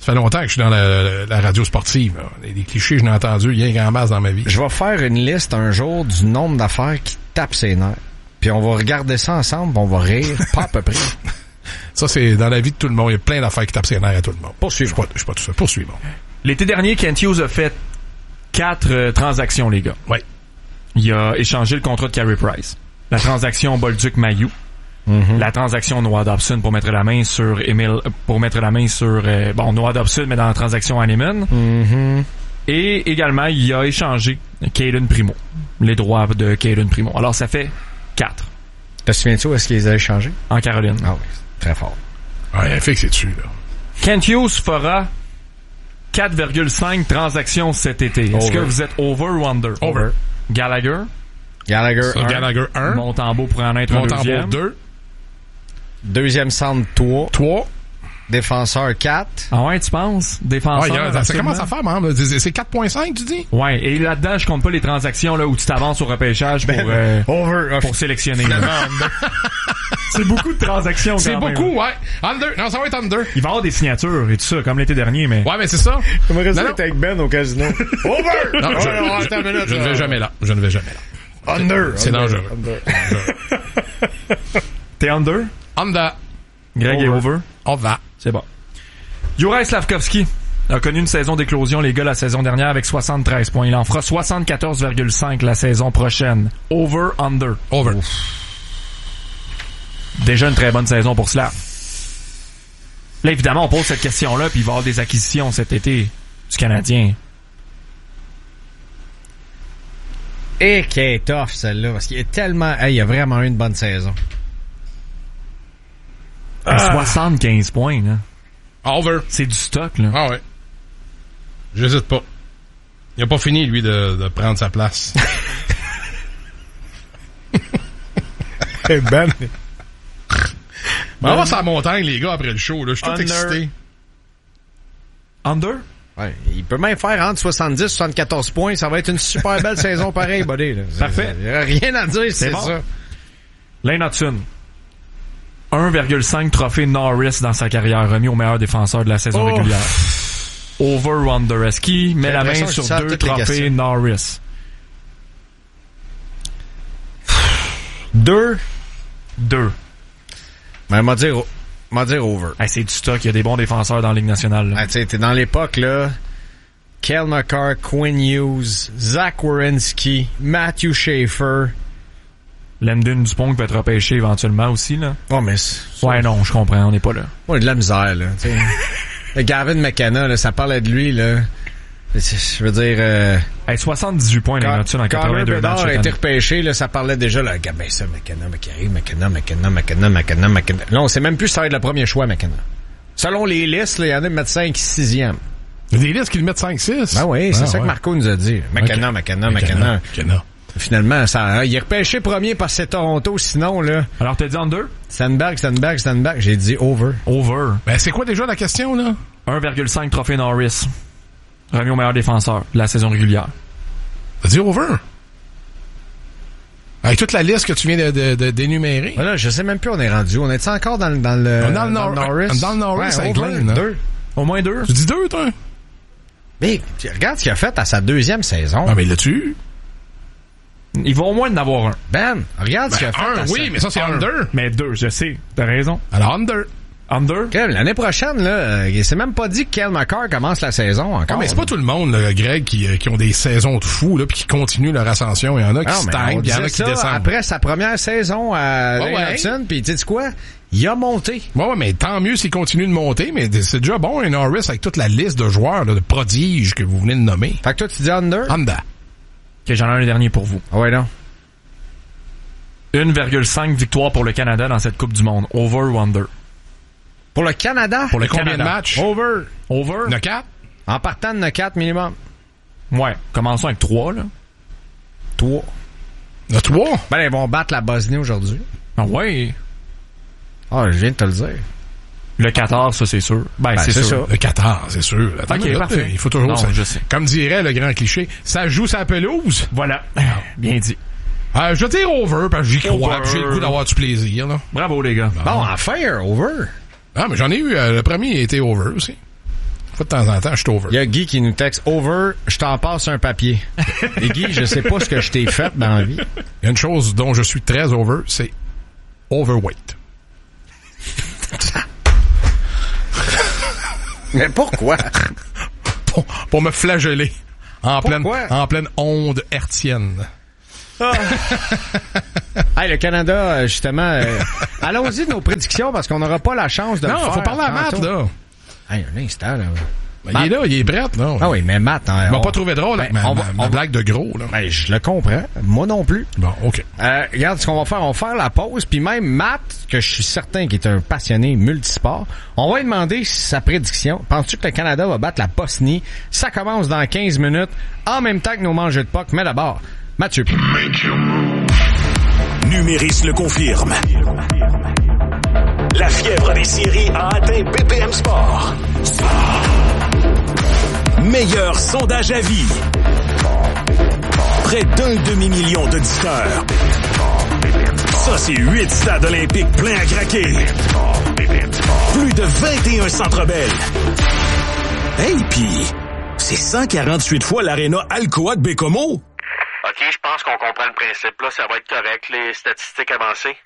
Ça fait longtemps que je suis dans la, la radio sportive. Là. Les, les clichés, je n'ai entendu rien qu'en masse dans ma vie. Je vais faire une liste un jour du nombre d'affaires qui tapent ses nerfs. Puis on va regarder ça ensemble, puis on va rire, pas à peu près. Ça, c'est dans la vie de tout le monde. Il y a plein d'affaires qui tapent ses nerfs à tout le monde. Poursuivons. Je suis pas, je suis pas tout seul. Poursuivons. L'été dernier, Kent Hughes a fait quatre euh, transactions, les gars. Oui. Il a échangé le contrat de Carey Price. La transaction Bolduc-Mailloux. Mm-hmm. La transaction Noah Dobson pour mettre la main sur Emile, pour mettre la main sur, euh, bon, Noah Dobson, mais dans la transaction Hanneman. Mm-hmm. Et également, il a échangé Caden Primo. Les droits de Caden Primo. Alors, ça fait quatre. Te souviens-tu où est-ce qu'il les a échangés? En Caroline. Ah oui, très fort. Ouais, fait que c'est dessus, là. Kent Hughes fera quatre virgule cinq transactions cet été. Est-ce que vous êtes over ou under? Over. Gallagher? Gallagher un. Gallagher un. Montembeau pour en être Montembeau un deuxième. deux. Deuxième centre trois. trois. Défenseur quatre. Ah ouais, tu penses? Défenseur. Ouais, ça, ça commence à faire, man. C'est quatre virgule cinq, tu dis? Ouais, et là-dedans, je compte pas les transactions là où tu t'avances au repêchage pour, euh, over, pour sélectionner. C'est beaucoup de transactions, c'est quand même. C'est beaucoup, ouais. Under. Non, ça va être under. Il va y avoir des signatures et tout ça, comme l'été dernier, mais... Ouais, mais c'est ça. J'aimerais ça être avec Ben au casino. Over! Non, je, oh, je, je, je ne vais jamais là. Je ne vais jamais là. Under. C'est dangereux. T'es under? Under. Greg over. est over? On va. C'est bon. Juraj Slavkovski a connu une saison d'éclosion, les gars, la saison dernière avec soixante-treize points. Il en fera soixante-quatorze virgule cinq la saison prochaine. Over, under? Over. Ouf. Déjà une très bonne saison pour Slav. Là, évidemment, on pose cette question-là, puis il va y avoir des acquisitions cet été du Canadien. Et qui est tough, celle-là, parce qu'il est tellement... Hey, il a vraiment eu une bonne saison. À ah. soixante-quinze points, là. Over. C'est du stock, là. Ah ouais. J'hésite pas. Il a pas fini, lui, de, de prendre sa place. Hey Ben... Ben, on va sur la montagne, les gars, après le show, là. Je suis tout excité. Under? Ouais, il peut même faire entre soixante-dix et soixante-quatorze points. Ça va être une super belle saison pareil, buddy. Là. Parfait. Il n'y a rien à dire, c'est, c'est bon. Ça. Lane Hudson. un virgule cinq trophées Norris dans sa carrière, remis au meilleur défenseur de la saison oh. régulière. Over ou under? Est-ce qu'il met la main sur deux trophées Norris? Deux. Deux. Ben, m'a dire, m'a dire over. Hey, c'est du stock. Il y a des bons défenseurs dans la Ligue nationale. Hey, t'es dans l'époque, là. Cale Makar, Quinn Hughes, Zach Werenski, Matthew Schaefer. Landon Dupont peut être repêché éventuellement aussi, là. Oh, mais ouais, non, je comprends. On n'est pas là. Ouais, de la misère, là. Gavin McKenna, là, ça parlait de lui, là. Je veux dire... Euh, hey, soixante-dix-huit points dans en quatre-vingt-deux matchs. Quand a été repêché, là, ça parlait déjà, là, ben ça, McKenna, McKenna, McKenna, McKenna, McKenna, McKenna, McKenna. Là, on sait même plus si ça va être le premier choix, McKenna. Selon les listes, il y en a qui mettent cinq sixième. Il y a des listes qui le mettent cinq six. Ben oui, c'est ah, ça ouais. que Marco nous a dit. McKenna, okay. McKenna, McKenna, McKenna. Finalement, ça, il est repêché premier parce que c'est Toronto, sinon, là. Alors, t'as dit under? Sandberg, Sandberg, Sandberg. J'ai dit over. Over. Ben, c'est quoi déjà la question, là? un virgule cinq trophée Norris. Remis au meilleur défenseur de la saison régulière. T'as dit over? Avec toute la liste que tu viens de, de, de, d'énumérer. Voilà, je sais même plus où on est rendu. On est encore dans, dans le on dans, le dans, le Norris? Dans le Norris, ouais, over, Lane, deux. Au moins deux. Tu dis deux, toi? Mais regarde ce qu'il a fait à sa deuxième saison. Ah, mais l'as-tu? Il va au moins en avoir un. Ben, regarde ben, ce qu'il a fait. Un, à oui, sa... mais ça, c'est un. under. Mais deux, je sais. T'as raison. Alors, under. Under? Okay, l'année prochaine, là, il s'est même pas dit que Cale Makar commence la saison encore. Ah, mais c'est pas tout le monde, là, Greg, qui, qui ont des saisons de fous, là, puis qui continuent leur ascension. Il y en a qui stagnent, il y en a qui ça, descendent. Après sa première saison à oh, Lane Hudson, ouais. Puis tu sais quoi? Il a monté. Ouais, ouais, mais tant mieux s'il continue de monter, mais c'est déjà bon, un Norris, avec toute la liste de joueurs, là, de prodiges que vous venez de nommer. Fait que toi, tu dis under? Under. Ok, j'en ai un dernier pour vous. Ah ouais, non. un virgule cinq victoires pour le Canada dans cette Coupe du Monde. Over ou under? Pour le Canada? Pour le, le combien Canada. de matchs? Over. Over? Ne quatre? En partant de ne quatre minimum. Ouais. Commençons avec trois, là. trois. Ne trois? Ben, ils vont battre la Bosnie aujourd'hui. Ah ouais. Ah, je viens de te le dire. Le quatorze, ça, c'est sûr. Ben, ben c'est, c'est sûr. Ça. Le quatorze, c'est sûr. Attends, ok, parfait. Il faut toujours... Non, ça, je sais. Comme dirait le grand cliché, ça joue sa pelouse. Voilà. Bien dit. Euh, je vais dire over, parce que j'y crois. J'ai le goût d'avoir du plaisir, là. Bravo, les gars. Bon, bon enfin, over. Ah, mais j'en ai eu, euh, le premier, il était over aussi. Faut de temps en temps, je suis over. Il y a Guy qui nous texte « Over, je t'en passe un papier. » Et Guy, je sais pas ce que je t'ai fait dans la vie. Il y a une chose dont je suis très over, c'est overweight. Mais pourquoi? pour, pour me flageller en pleine, en pleine onde hertzienne. Ah. Hey, le Canada, justement, euh, allons-y de nos prédictions parce qu'on n'aura pas la chance de non, le faire. Non, faut parler à Matt, là. Hey, un instant, là. Ben, il est là, il est prêt, non? Ah oui, mais Matt... Hein, il m'a on... pas trouvé drôle avec ben, ma, on va, ma, ma blague de gros, là. Ben, je le comprends. Moi non plus. Bon, OK. Euh, regarde ce qu'on va faire. On va faire la pause, puis même Matt, que je suis certain qu'il est un passionné multisport, on va lui demander sa prédiction. Penses-tu que le Canada va battre la Bosnie? Ça commence dans quinze minutes, en même temps que nos mangeux de P O C. Mais d'abord, Mathieu. Numéris le confirme. La fièvre des séries a atteint B P M Sport. Meilleur sondage à vie. Près d'un demi-million d'auditeurs. Ça, c'est huit stades olympiques pleins à craquer. Plus de vingt et un centres belles. Hey, pis c'est cent quarante-huit fois l'aréna Alcoa de Bécomo. OK, je pense qu'on comprend le principe. Là, ça va être correct, les statistiques avancées.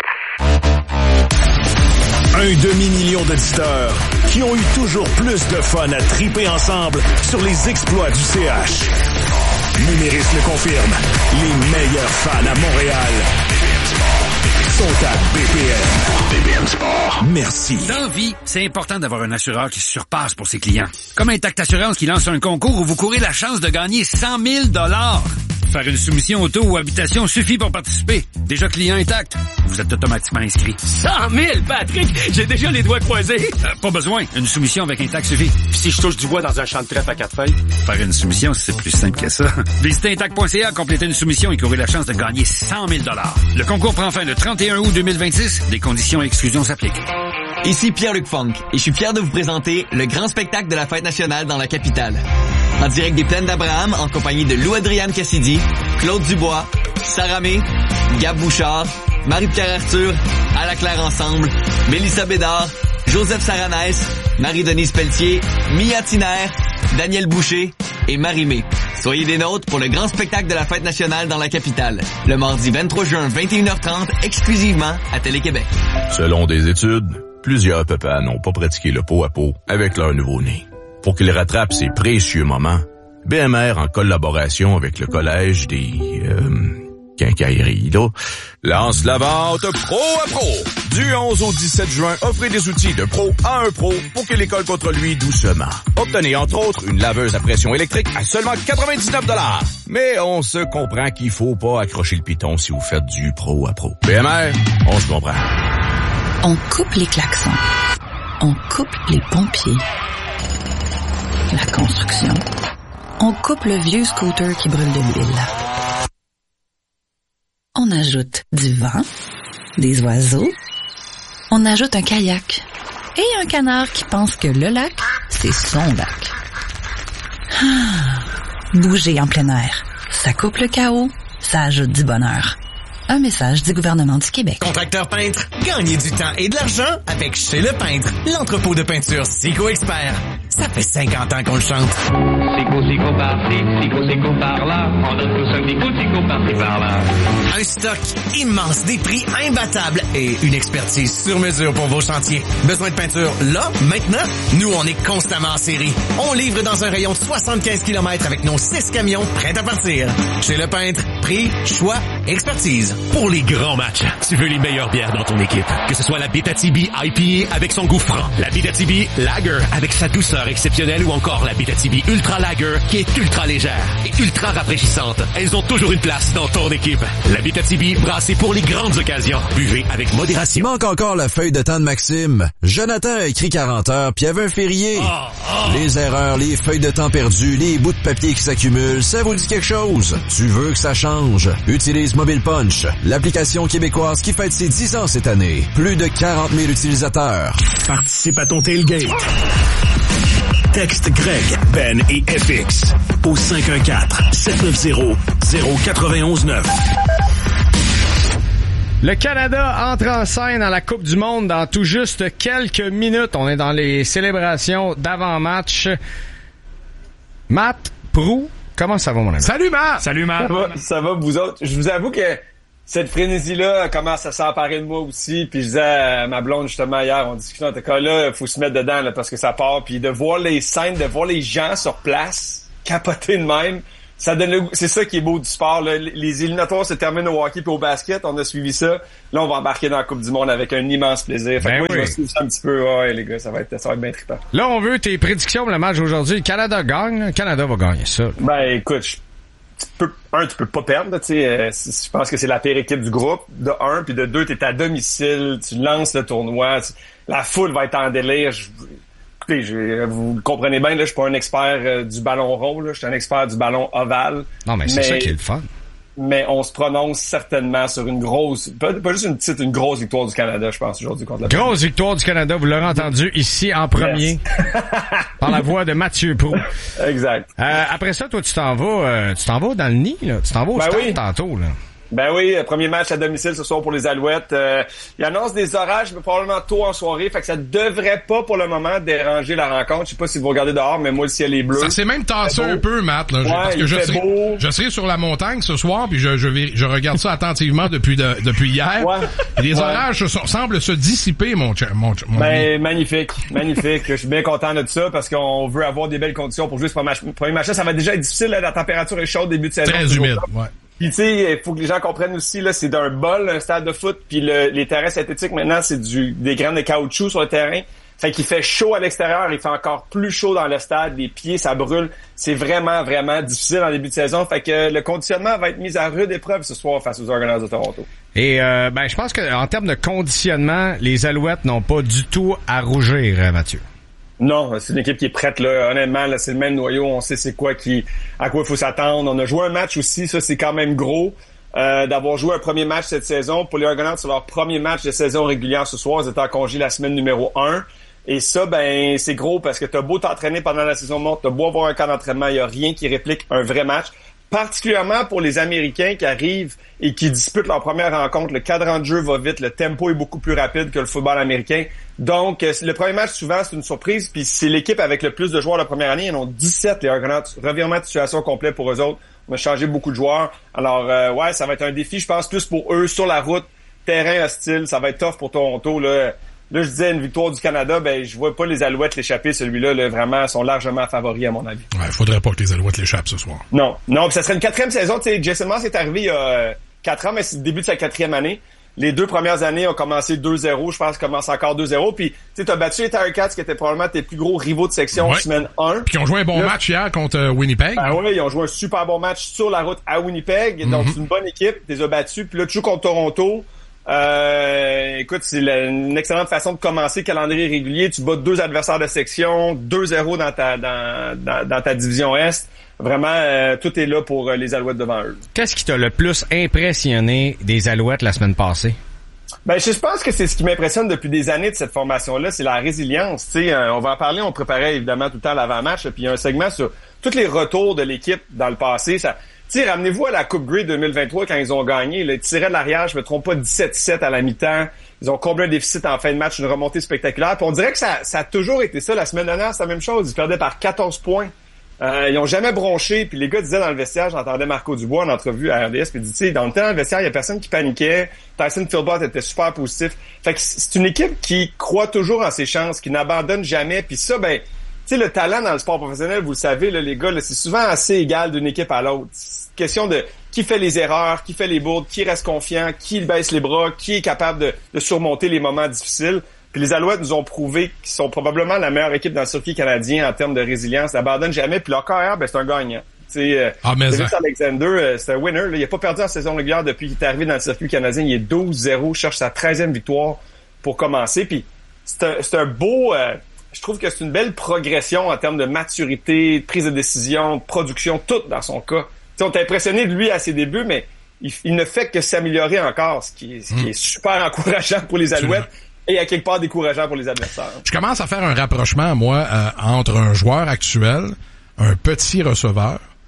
Un demi-million d'auditeurs qui ont eu toujours plus de fun à triper ensemble sur les exploits du C H. Numéris le confirme. Les meilleurs fans à Montréal sont à B P M. B P M Sport. Merci. Dans la vie, c'est important d'avoir un assureur qui se surpasse pour ses clients. Comme Intact Assurance qui lance un concours où vous courez la chance de gagner cent mille dollars. Faire une soumission auto ou habitation suffit pour participer. Déjà client Intact, vous êtes automatiquement inscrit. cent mille, Patrick! J'ai déjà les doigts croisés. Euh, pas besoin. Une soumission avec Intact suffit. Puis si je touche du bois dans un champ de trèfle à quatre feuilles? Faire une soumission, c'est plus simple que ça. Visitez intact point c a, complétez une soumission et courez la chance de gagner cent mille dollars. Le concours prend fin le trente et un août deux mille vingt-six. Des conditions et exclusions s'appliquent. Ici Pierre-Luc Funk et je suis fier de vous présenter le grand spectacle de la Fête nationale dans la capitale. En direct des Plaines d'Abraham, en compagnie de Lou-Adrienne Cassidy, Claude Dubois, Sarah May, Gab Bouchard, Marie-Pierre Arthur, À la Claire Ensemble, Mélissa Bédard, Joseph Saranès, Marie-Denise Pelletier, Mia Tiner, Daniel Boucher et Marie-Mé. Soyez des nôtres pour le grand spectacle de la Fête nationale dans la capitale, le mardi vingt-trois juin, vingt et une heures trente, exclusivement à Télé-Québec. Selon des études, plusieurs papas n'ont pas pratiqué le pot à pot avec leur nouveau-né. Pour qu'ils rattrapent ces précieux moments, B M R, en collaboration avec le Collège des... Euh, quincailleries, là, lance la vente pro à pro. Du onze au dix-sept juin, offrez des outils de pro à un pro pour que l'école contre lui doucement. Obtenez entre autres une laveuse à pression électrique à seulement quatre-vingt-dix-neuf dollars. Mais on se comprend qu'il faut pas accrocher le piton si vous faites du pro à pro. B M R, on se comprend. On coupe les klaxons. On coupe les pompiers. La construction. On coupe le vieux scooter qui brûle de l'huile. On ajoute du vent, des oiseaux. On ajoute un kayak et un canard qui pense que le lac, c'est son lac. Ah, bouger en plein air, ça coupe le chaos, ça ajoute du bonheur. Un message du gouvernement du Québec. Contracteur peintre, gagnez du temps et de l'argent avec Chez Le Peintre, l'entrepôt de peinture Sico Expert. Ça fait cinquante ans qu'on le chante. Sico, Sico par-ci, Sico, Sico par-là. On donne tous un petit coup de Sico par-ci, par-là. Un stock immense, des prix imbattables et une expertise sur mesure pour vos chantiers. Besoin de peinture là, maintenant? Nous, on est constamment en série. On livre dans un rayon de soixante-quinze kilomètres avec nos six camions prêts à partir. Chez Le Peintre, prix, choix, expertise. Pour les grands matchs, tu veux les meilleures bières dans ton équipe. Que ce soit la Abitibi I P A avec son goût franc, la Abitibi Lager avec sa douceur exceptionnelle ou encore la Abitibi Ultra Lager qui est ultra légère et ultra rafraîchissante. Elles ont toujours une place dans ton équipe. La Abitibi brassée pour les grandes occasions. Buvez avec modération. Il manque encore la feuille de temps de Maxime. Jonathan a écrit quarante heures puis il y avait un férié. Oh, oh. Les erreurs, les feuilles de temps perdues, les bouts de papier qui s'accumulent, ça vous dit quelque chose? Tu veux que ça change? Utilise Mobile Punch, l'application québécoise qui fête ses dix ans cette année. Plus de quarante mille utilisateurs. Participe à ton tailgate. Texte Greg, Ben et F X au cinq un quatre, sept neuf zéro, zéro neuf un neuf. Le Canada entre en scène dans la Coupe du Monde dans tout juste quelques minutes. On est dans les célébrations d'avant-match. Matt Proulx, comment ça va, mon ami? Salut, Matt! Salut, Matt! Ça va, ça va, vous autres? Je vous avoue que cette frénésie-là commence à s'emparer de moi aussi. Puis je disais à ma blonde, justement, hier, on discutait en tout cas, là, il faut se mettre dedans là, parce que ça part. Puis de voir les scènes, de voir les gens sur place, capoter de même, ça donne le goût. C'est ça qui est beau du sport. Là. Les éliminatoires se terminent au hockey puis au basket. On a suivi ça. Là, on va embarquer dans la Coupe du Monde avec un immense plaisir. Fait que ben moi, oui. je vais suivre ça un petit peu. Ouais, les gars, ça va être, ça va être bien trippant. Là, on veut tes prédictions pour le match d'aujourd'hui. Le Canada gagne. Le Canada va gagner ça. Ben, écoute, je, tu peux, un, tu peux pas perdre. Tu sais, euh, je pense que c'est la pire équipe du groupe. De un, puis de deux, t'es à domicile. Tu lances le tournoi. Tu, la foule va être en délire. Je, écoutez, je, vous comprenez bien, là, je suis pas un expert euh, du ballon rond, là, je suis un expert du ballon ovale. Non, mais c'est mais, ça qui est le fun. Mais on se prononce certainement sur une grosse, pas, pas juste une petite, une grosse victoire du Canada, je pense, aujourd'hui contre la Grosse victoire du Canada, vous l'aurez entendu ici en premier, yes. par la voix de Mathieu Proulx. Exact. Euh, après ça, toi, tu t'en vas, euh, tu t'en vas dans le nid, là. Tu t'en vas au ben stade oui. tantôt, là. Ben oui, premier match à domicile ce soir pour les Alouettes. Euh, il annonce des orages, mais probablement tôt en soirée, fait que ça devrait pas pour le moment déranger la rencontre. Je sais pas si vous regardez dehors, mais moi le ciel est bleu. Ça s'est même tassé un peu, Matt. Là, ouais, parce que il je fait serai, beau. je serai sur la montagne ce soir, puis je, je, vais, je regarde ça attentivement depuis de, depuis hier. Ouais. Et les ouais. orages se, semblent se dissiper, mon ch- mon, mon Ben ami. magnifique, magnifique. Je suis bien content de ça parce qu'on veut avoir des belles conditions pour jouer ce premier match. Premier match, ça va déjà être difficile. Là, la température est chaude début de saison. Très humide, ouais. Puis tu sais, il faut que les gens comprennent aussi, là, c'est d'un bol, un stade de foot, puis le, les terrains synthétiques, maintenant, c'est du des graines de caoutchouc sur le terrain. Fait qu'il fait chaud à l'extérieur, il fait encore plus chaud dans le stade, les pieds, ça brûle. C'est vraiment, vraiment difficile en début de saison. Fait que le conditionnement va être mis à rude épreuve ce soir face aux Argonauts de Toronto. Et euh, ben je pense que en termes de conditionnement, les Alouettes n'ont pas du tout à rougir, Mathieu. Non, c'est une équipe qui est prête, là. Honnêtement, là, c'est le même noyau. On sait c'est quoi qui, à quoi il faut s'attendre. On a joué un match aussi. Ça, c'est quand même gros, euh, d'avoir joué un premier match cette saison. Pour les Argonauts, c'est leur premier match de saison régulière ce soir. Ils étaient en congé la semaine numéro un. Et ça, ben, c'est gros parce que t'as beau t'entraîner pendant la saison morte, t'as beau avoir un camp d'entraînement, il y a rien qui réplique un vrai match. Particulièrement pour les Américains qui arrivent et qui disputent leur première rencontre. Le cadran de jeu va vite, le tempo est beaucoup plus rapide que le football américain. Donc, le premier match, souvent, c'est une surprise. Puis c'est l'équipe avec le plus de joueurs la première année. Ils en ont dix-sept, les Argonauts. Revirement de situation complet pour eux autres. On a changé beaucoup de joueurs. Alors, euh, ouais, ça va être un défi, je pense, plus pour eux, sur la route. Terrain hostile, ça va être tough pour Toronto, là. Là, je disais une victoire du Canada, ben je vois pas les Alouettes l'échapper, celui-là, là, vraiment, sont largement favoris à mon avis. Ouais, faudrait pas que les Alouettes l'échappent ce soir. Non, non, puis ça serait une quatrième saison, tu sais, Jason Moss est arrivé il y a quatre ans, mais c'est le début de sa quatrième année. Les deux premières années ont commencé deux zéro, je pense qu'ils commencent encore deux zéro, puis tu sais, t'as battu les Tiger Cats qui étaient probablement tes plus gros rivaux de section ouais. semaine un. Puis ils ont joué un bon là, match hier contre euh, Winnipeg. Ben oui, ils ont joué un super bon match sur la route à Winnipeg, mm-hmm. donc c'est une bonne équipe, tu les as battus, puis là tu joues contre Toronto. Euh, écoute, c'est la, une excellente façon de commencer le calendrier régulier. Tu bats deux adversaires de section, deux zéro dans ta dans, dans, dans ta division Est. Vraiment, euh, tout est là pour euh, les Alouettes devant eux. Qu'est-ce qui t'a le plus impressionné des Alouettes la semaine passée? Ben, je pense que c'est ce qui m'impressionne depuis des années de cette formation-là, c'est la résilience. Tu sais, euh, on va en parler. On préparait évidemment tout le temps l'avant-match, puis il y a un segment sur tous les retours de l'équipe dans le passé. Ça. Tu sais, ramenez-vous à la Coupe Grey deux mille vingt-trois quand ils ont gagné. Là, ils tiraient de l'arrière, je me trompe pas, dix-sept sept à la mi-temps. Ils ont comblé un déficit en fin de match, une remontée spectaculaire. Puis on dirait que ça, ça a toujours été ça. La semaine dernière, c'est la même chose. Ils perdaient par quatorze points. Euh, ils ont jamais bronché. Puis les gars disaient dans le vestiaire, j'entendais Marco Dubois en entrevue à R D S, puis il dit, tu sais, dans le temps, dans le vestiaire, il y a personne qui paniquait. Tyson Philbott était super positif. Fait que c'est une équipe qui croit toujours en ses chances, qui n'abandonne jamais. Puis ça, ben, tu sais, le talent dans le sport professionnel, vous le savez, là, les gars, là, c'est souvent assez égal d'une équipe à l'autre. Question de qui fait les erreurs, qui fait les bourdes, qui reste confiant, qui baisse les bras, qui est capable de, de surmonter les moments difficiles. Puis les Alouettes nous ont prouvé qu'ils sont probablement la meilleure équipe dans le circuit canadien en termes de résilience. Ils n'abandonnent jamais. Puis leur carrière, ben, c'est un gagnant. Tu sais, ah, Davis Alexander, euh, c'est un winner. Là. Il n'a pas perdu en saison régulière depuis qu'il est arrivé dans le circuit canadien. Il est douze zéro, cherche sa treizième victoire pour commencer. Puis c'est un, c'est un beau... Euh, je trouve que c'est une belle progression en termes de maturité, de prise de décision, de production, tout dans son cas. T'sais, on t'a impressionné de lui à ses débuts, mais il, il ne fait que s'améliorer encore, ce qui est, ce qui est super encourageant pour les Alouettes et à quelque part décourageant pour les adversaires. Je commence à faire un rapprochement, moi, euh, entre un joueur actuel, un petit receveur,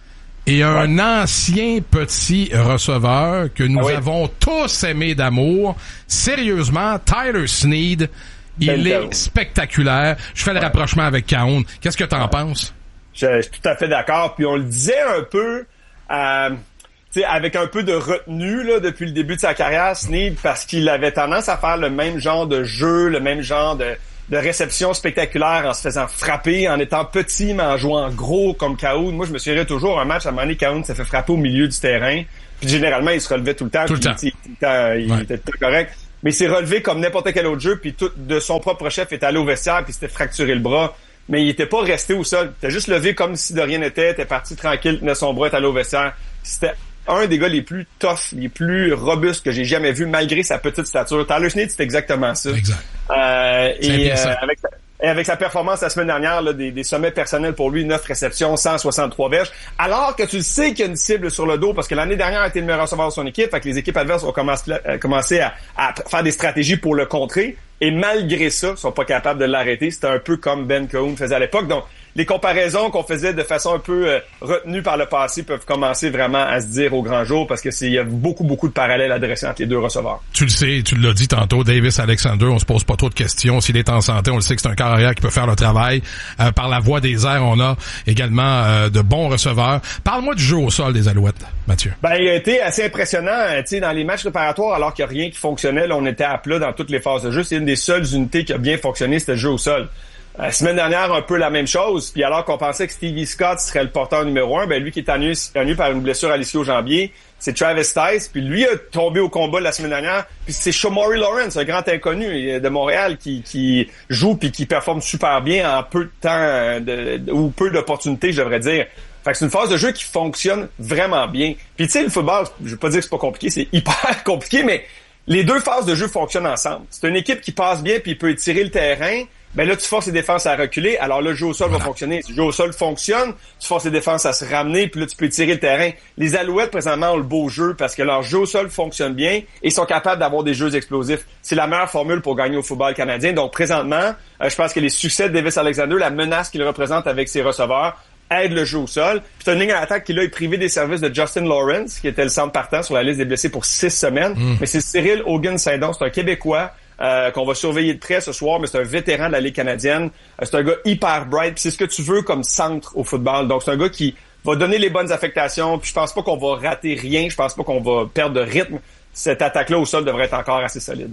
et un ouais. ancien petit receveur que nous ah oui. avons tous aimé d'amour. Sérieusement, Tyler Snead, il ben est Cahoon. Spectaculaire. Je fais le ouais. rapprochement avec Cahoon. Qu'est-ce que t'en ouais. penses? Je, je suis tout à fait d'accord. Puis on le disait un peu... Euh, T'sais, avec un peu de retenue là depuis le début de sa carrière, Snead, parce qu'il avait tendance à faire le même genre de jeu, le même genre de, de réception spectaculaire en se faisant frapper, en étant petit mais en jouant gros comme Cahoon. Moi, je me souviens toujours un match à un moment donné, Cahoon s'est fait frapper au milieu du terrain. Puis généralement, il se relevait tout le temps. Tout le temps. Il, il, il, il ouais. était tout correct. Mais il s'est relevé comme n'importe quel autre jeu, puis tout de son propre chef est allé au vestiaire, puis s'était fracturé le bras. Mais il était pas resté au sol. Il était juste levé comme si de rien n'était. Il était parti tranquille, tenait son bras, est allé au vestiaire. C'était un des gars les plus tough, les plus robustes que j'ai jamais vu, malgré sa petite stature. Tyler Snead, c'est exactement ça. Exact. Euh, et, euh, avec sa, et avec sa performance la semaine dernière, là, des, des sommets personnels pour lui, neuf réceptions, cent soixante-trois verges, alors que tu le sais qu'il y a une cible sur le dos, parce que l'année dernière a été le meilleur receveur de son équipe, fait que les équipes adverses ont commencé, euh, commencé à, à faire des stratégies pour le contrer, et malgré ça, ils sont pas capables de l'arrêter. C'était un peu comme Ben Cahoon faisait à l'époque. Donc, les comparaisons qu'on faisait de façon un peu euh, retenue par le passé peuvent commencer vraiment à se dire au grand jour, parce que c'est il y a beaucoup beaucoup de parallèles à dresser entre les deux receveurs. Tu le sais, tu l'as dit tantôt, Davis Alexander, on se pose pas trop de questions. S'il est en santé, on le sait que c'est un carrière qui peut faire le travail. Euh, par la voie des airs, on a également euh, de bons receveurs. Parle-moi du jeu au sol des Alouettes, Mathieu. Ben, il a été assez impressionnant, tu sais, dans les matchs préparatoires, alors qu'il n'y a rien qui fonctionnait. Là, on était à plat dans toutes les phases de jeu. C'est une des seules unités qui a bien fonctionné, c'était le jeu au sol. La semaine dernière, un peu la même chose. Puis alors qu'on pensait que Stevie Scott serait le porteur numéro un, ben lui qui est ennuyé, ennuyé par une blessure à l'ischio-jambier, c'est Travis Tice. Puis lui a tombé au combat la semaine dernière. Puis c'est Shamari Lawrence, un grand inconnu de Montréal, qui, qui joue puis qui performe super bien en peu de temps de, de, ou peu d'opportunités, je devrais dire. Fait que c'est une phase de jeu qui fonctionne vraiment bien. Puis tu sais, le football, je veux pas dire que c'est pas compliqué, c'est hyper compliqué, mais les deux phases de jeu fonctionnent ensemble. C'est une équipe qui passe bien puis peut étirer le terrain. Ben là, tu forces les défenses à reculer. Alors là, le jeu au sol voilà. va fonctionner. Si le jeu au sol fonctionne, tu forces les défenses à se ramener, puis là, tu peux tirer le terrain. Les Alouettes, présentement, ont le beau jeu parce que leur jeu au sol fonctionne bien et sont capables d'avoir des jeux explosifs. C'est la meilleure formule pour gagner au football canadien. Donc, présentement, euh, je pense que les succès de Davis Alexander, la menace qu'il représente avec ses receveurs, aide le jeu au sol. Puis c'est une ligne à l'attaque qui là est privée des services de Justin Lawrence, qui était le centre partant sur la liste des blessés pour six semaines. Mm. Mais c'est Cyril Hogan-Saint-Don, c'est un Québécois euh, qu'on va surveiller de près ce soir, mais c'est un vétéran de la Ligue canadienne. Euh, c'est un gars hyper bright, puis c'est ce que tu veux comme centre au football. Donc c'est un gars qui va donner les bonnes affectations, puis je pense pas qu'on va rater rien, je pense pas qu'on va perdre de rythme. Cette attaque-là au sol devrait être encore assez solide.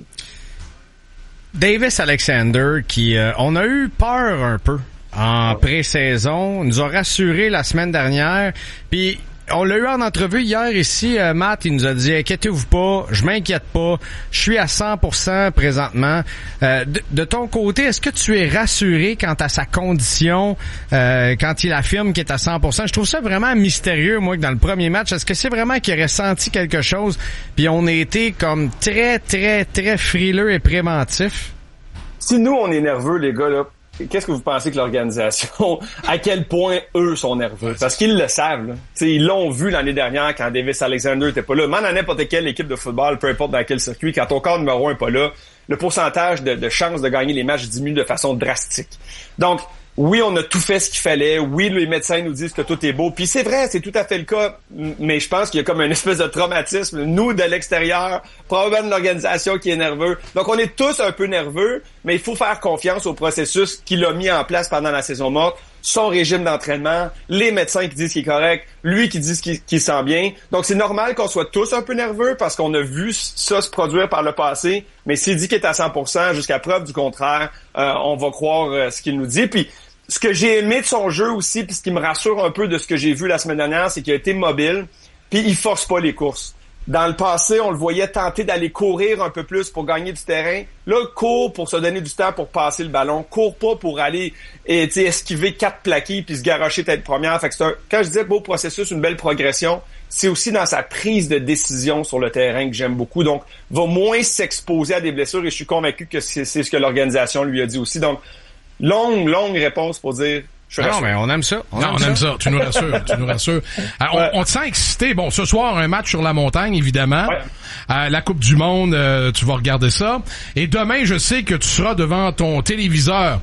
Davis Alexander, qui euh, on a eu peur un peu en pré-saison, nous a rassuré la semaine dernière, puis on l'a eu en entrevue hier ici, euh, Matt, il nous a dit « Inquiétez-vous pas, je m'inquiète pas, je suis à cent pour cent présentement. Euh, » de, de ton côté, est-ce que tu es rassuré quant à sa condition, euh, quand il affirme qu'il est à cent pour cent? Je trouve ça vraiment mystérieux, moi, que dans le premier match, est-ce que c'est vraiment qu'il aurait senti quelque chose, puis on a été comme très, très, très frileux et préventifs? Si nous, on est nerveux, les gars, là, qu'est-ce que vous pensez que l'organisation, à quel point eux sont nerveux? Parce qu'ils le savent, là. T'sais, ils l'ont vu l'année dernière quand Davis Alexander était pas là. Même à n'importe quelle équipe de football, peu importe dans quel circuit, quand ton corps numéro un est pas là, le pourcentage de, de chances de gagner les matchs diminue de façon drastique. Donc, oui, on a tout fait ce qu'il fallait. Oui, les médecins nous disent que tout est beau. Puis c'est vrai, c'est tout à fait le cas. Mais je pense qu'il y a comme une espèce de traumatisme. Nous, de l'extérieur, probablement de l'organisation qui est nerveux. Donc, on est tous un peu nerveux, mais il faut faire confiance au processus qu'il a mis en place pendant la saison morte. Son régime d'entraînement, les médecins qui disent qu'il est correct, lui qui dit qu'il, qu'il sent bien. Donc, c'est normal qu'on soit tous un peu nerveux parce qu'on a vu ça se produire par le passé. Mais s'il dit qu'il est à cent pour cent, jusqu'à preuve du contraire, euh, on va croire euh, ce qu'il nous dit. Puis, ce que j'ai aimé de son jeu aussi, puis ce qui me rassure un peu de ce que j'ai vu la semaine dernière, c'est qu'il a été mobile, puis il force pas les courses. Dans le passé, on le voyait tenter d'aller courir un peu plus pour gagner du terrain. Là, court pour se donner du temps pour passer le ballon. Court pas pour aller et, esquiver quatre plaqués puis se garrocher tête première. Fait que c'est un, quand je disais beau processus, une belle progression, c'est aussi dans sa prise de décision sur le terrain que j'aime beaucoup. Donc, va moins s'exposer à des blessures et je suis convaincu que c'est, c'est ce que l'organisation lui a dit aussi. Donc, longue, longue réponse pour dire... Je non, mais on aime ça. On, non, aime, on ça. aime ça. Tu nous rassures. tu nous rassures. Euh, ouais. on, on te sent excité. Bon, ce soir, un match sur la montagne, évidemment. Ouais. Euh, la Coupe du Monde, euh, tu vas regarder ça. Et demain, je sais que tu seras devant ton téléviseur.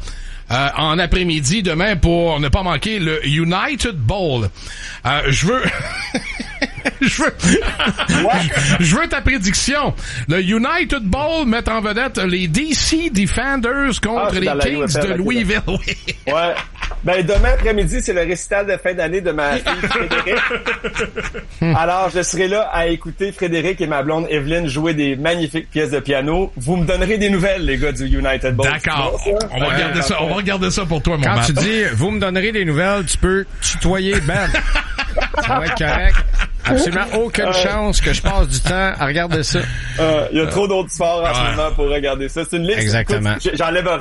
euh, en après-midi demain pour ne pas manquer le United Bowl. Euh, je veux... je veux... je veux ta prédiction. Le United Bowl met en vedette les D C Defenders contre ah, les Kings U F L, de Louisville. Oui. Ouais. Ben, demain après-midi, c'est le récital de fin d'année de ma fille Frédéric. Alors, je serai là à écouter Frédéric et ma blonde Evelyne jouer des magnifiques pièces de piano. Vous me donnerez des nouvelles, les gars du United Bowl. D'accord. Bon, on va ouais, regarder ça. On va regarder ça pour toi, mon Quand Matt. tu dis, vous me donnerez des nouvelles, tu peux tutoyer Ben. Ça va être correct. Absolument aucune euh, chance que je passe du temps à regarder ça. Il euh, y a trop d'autres sports en ce moment pour regarder ça. C'est une liste. Exactement. Écoute, j'enlève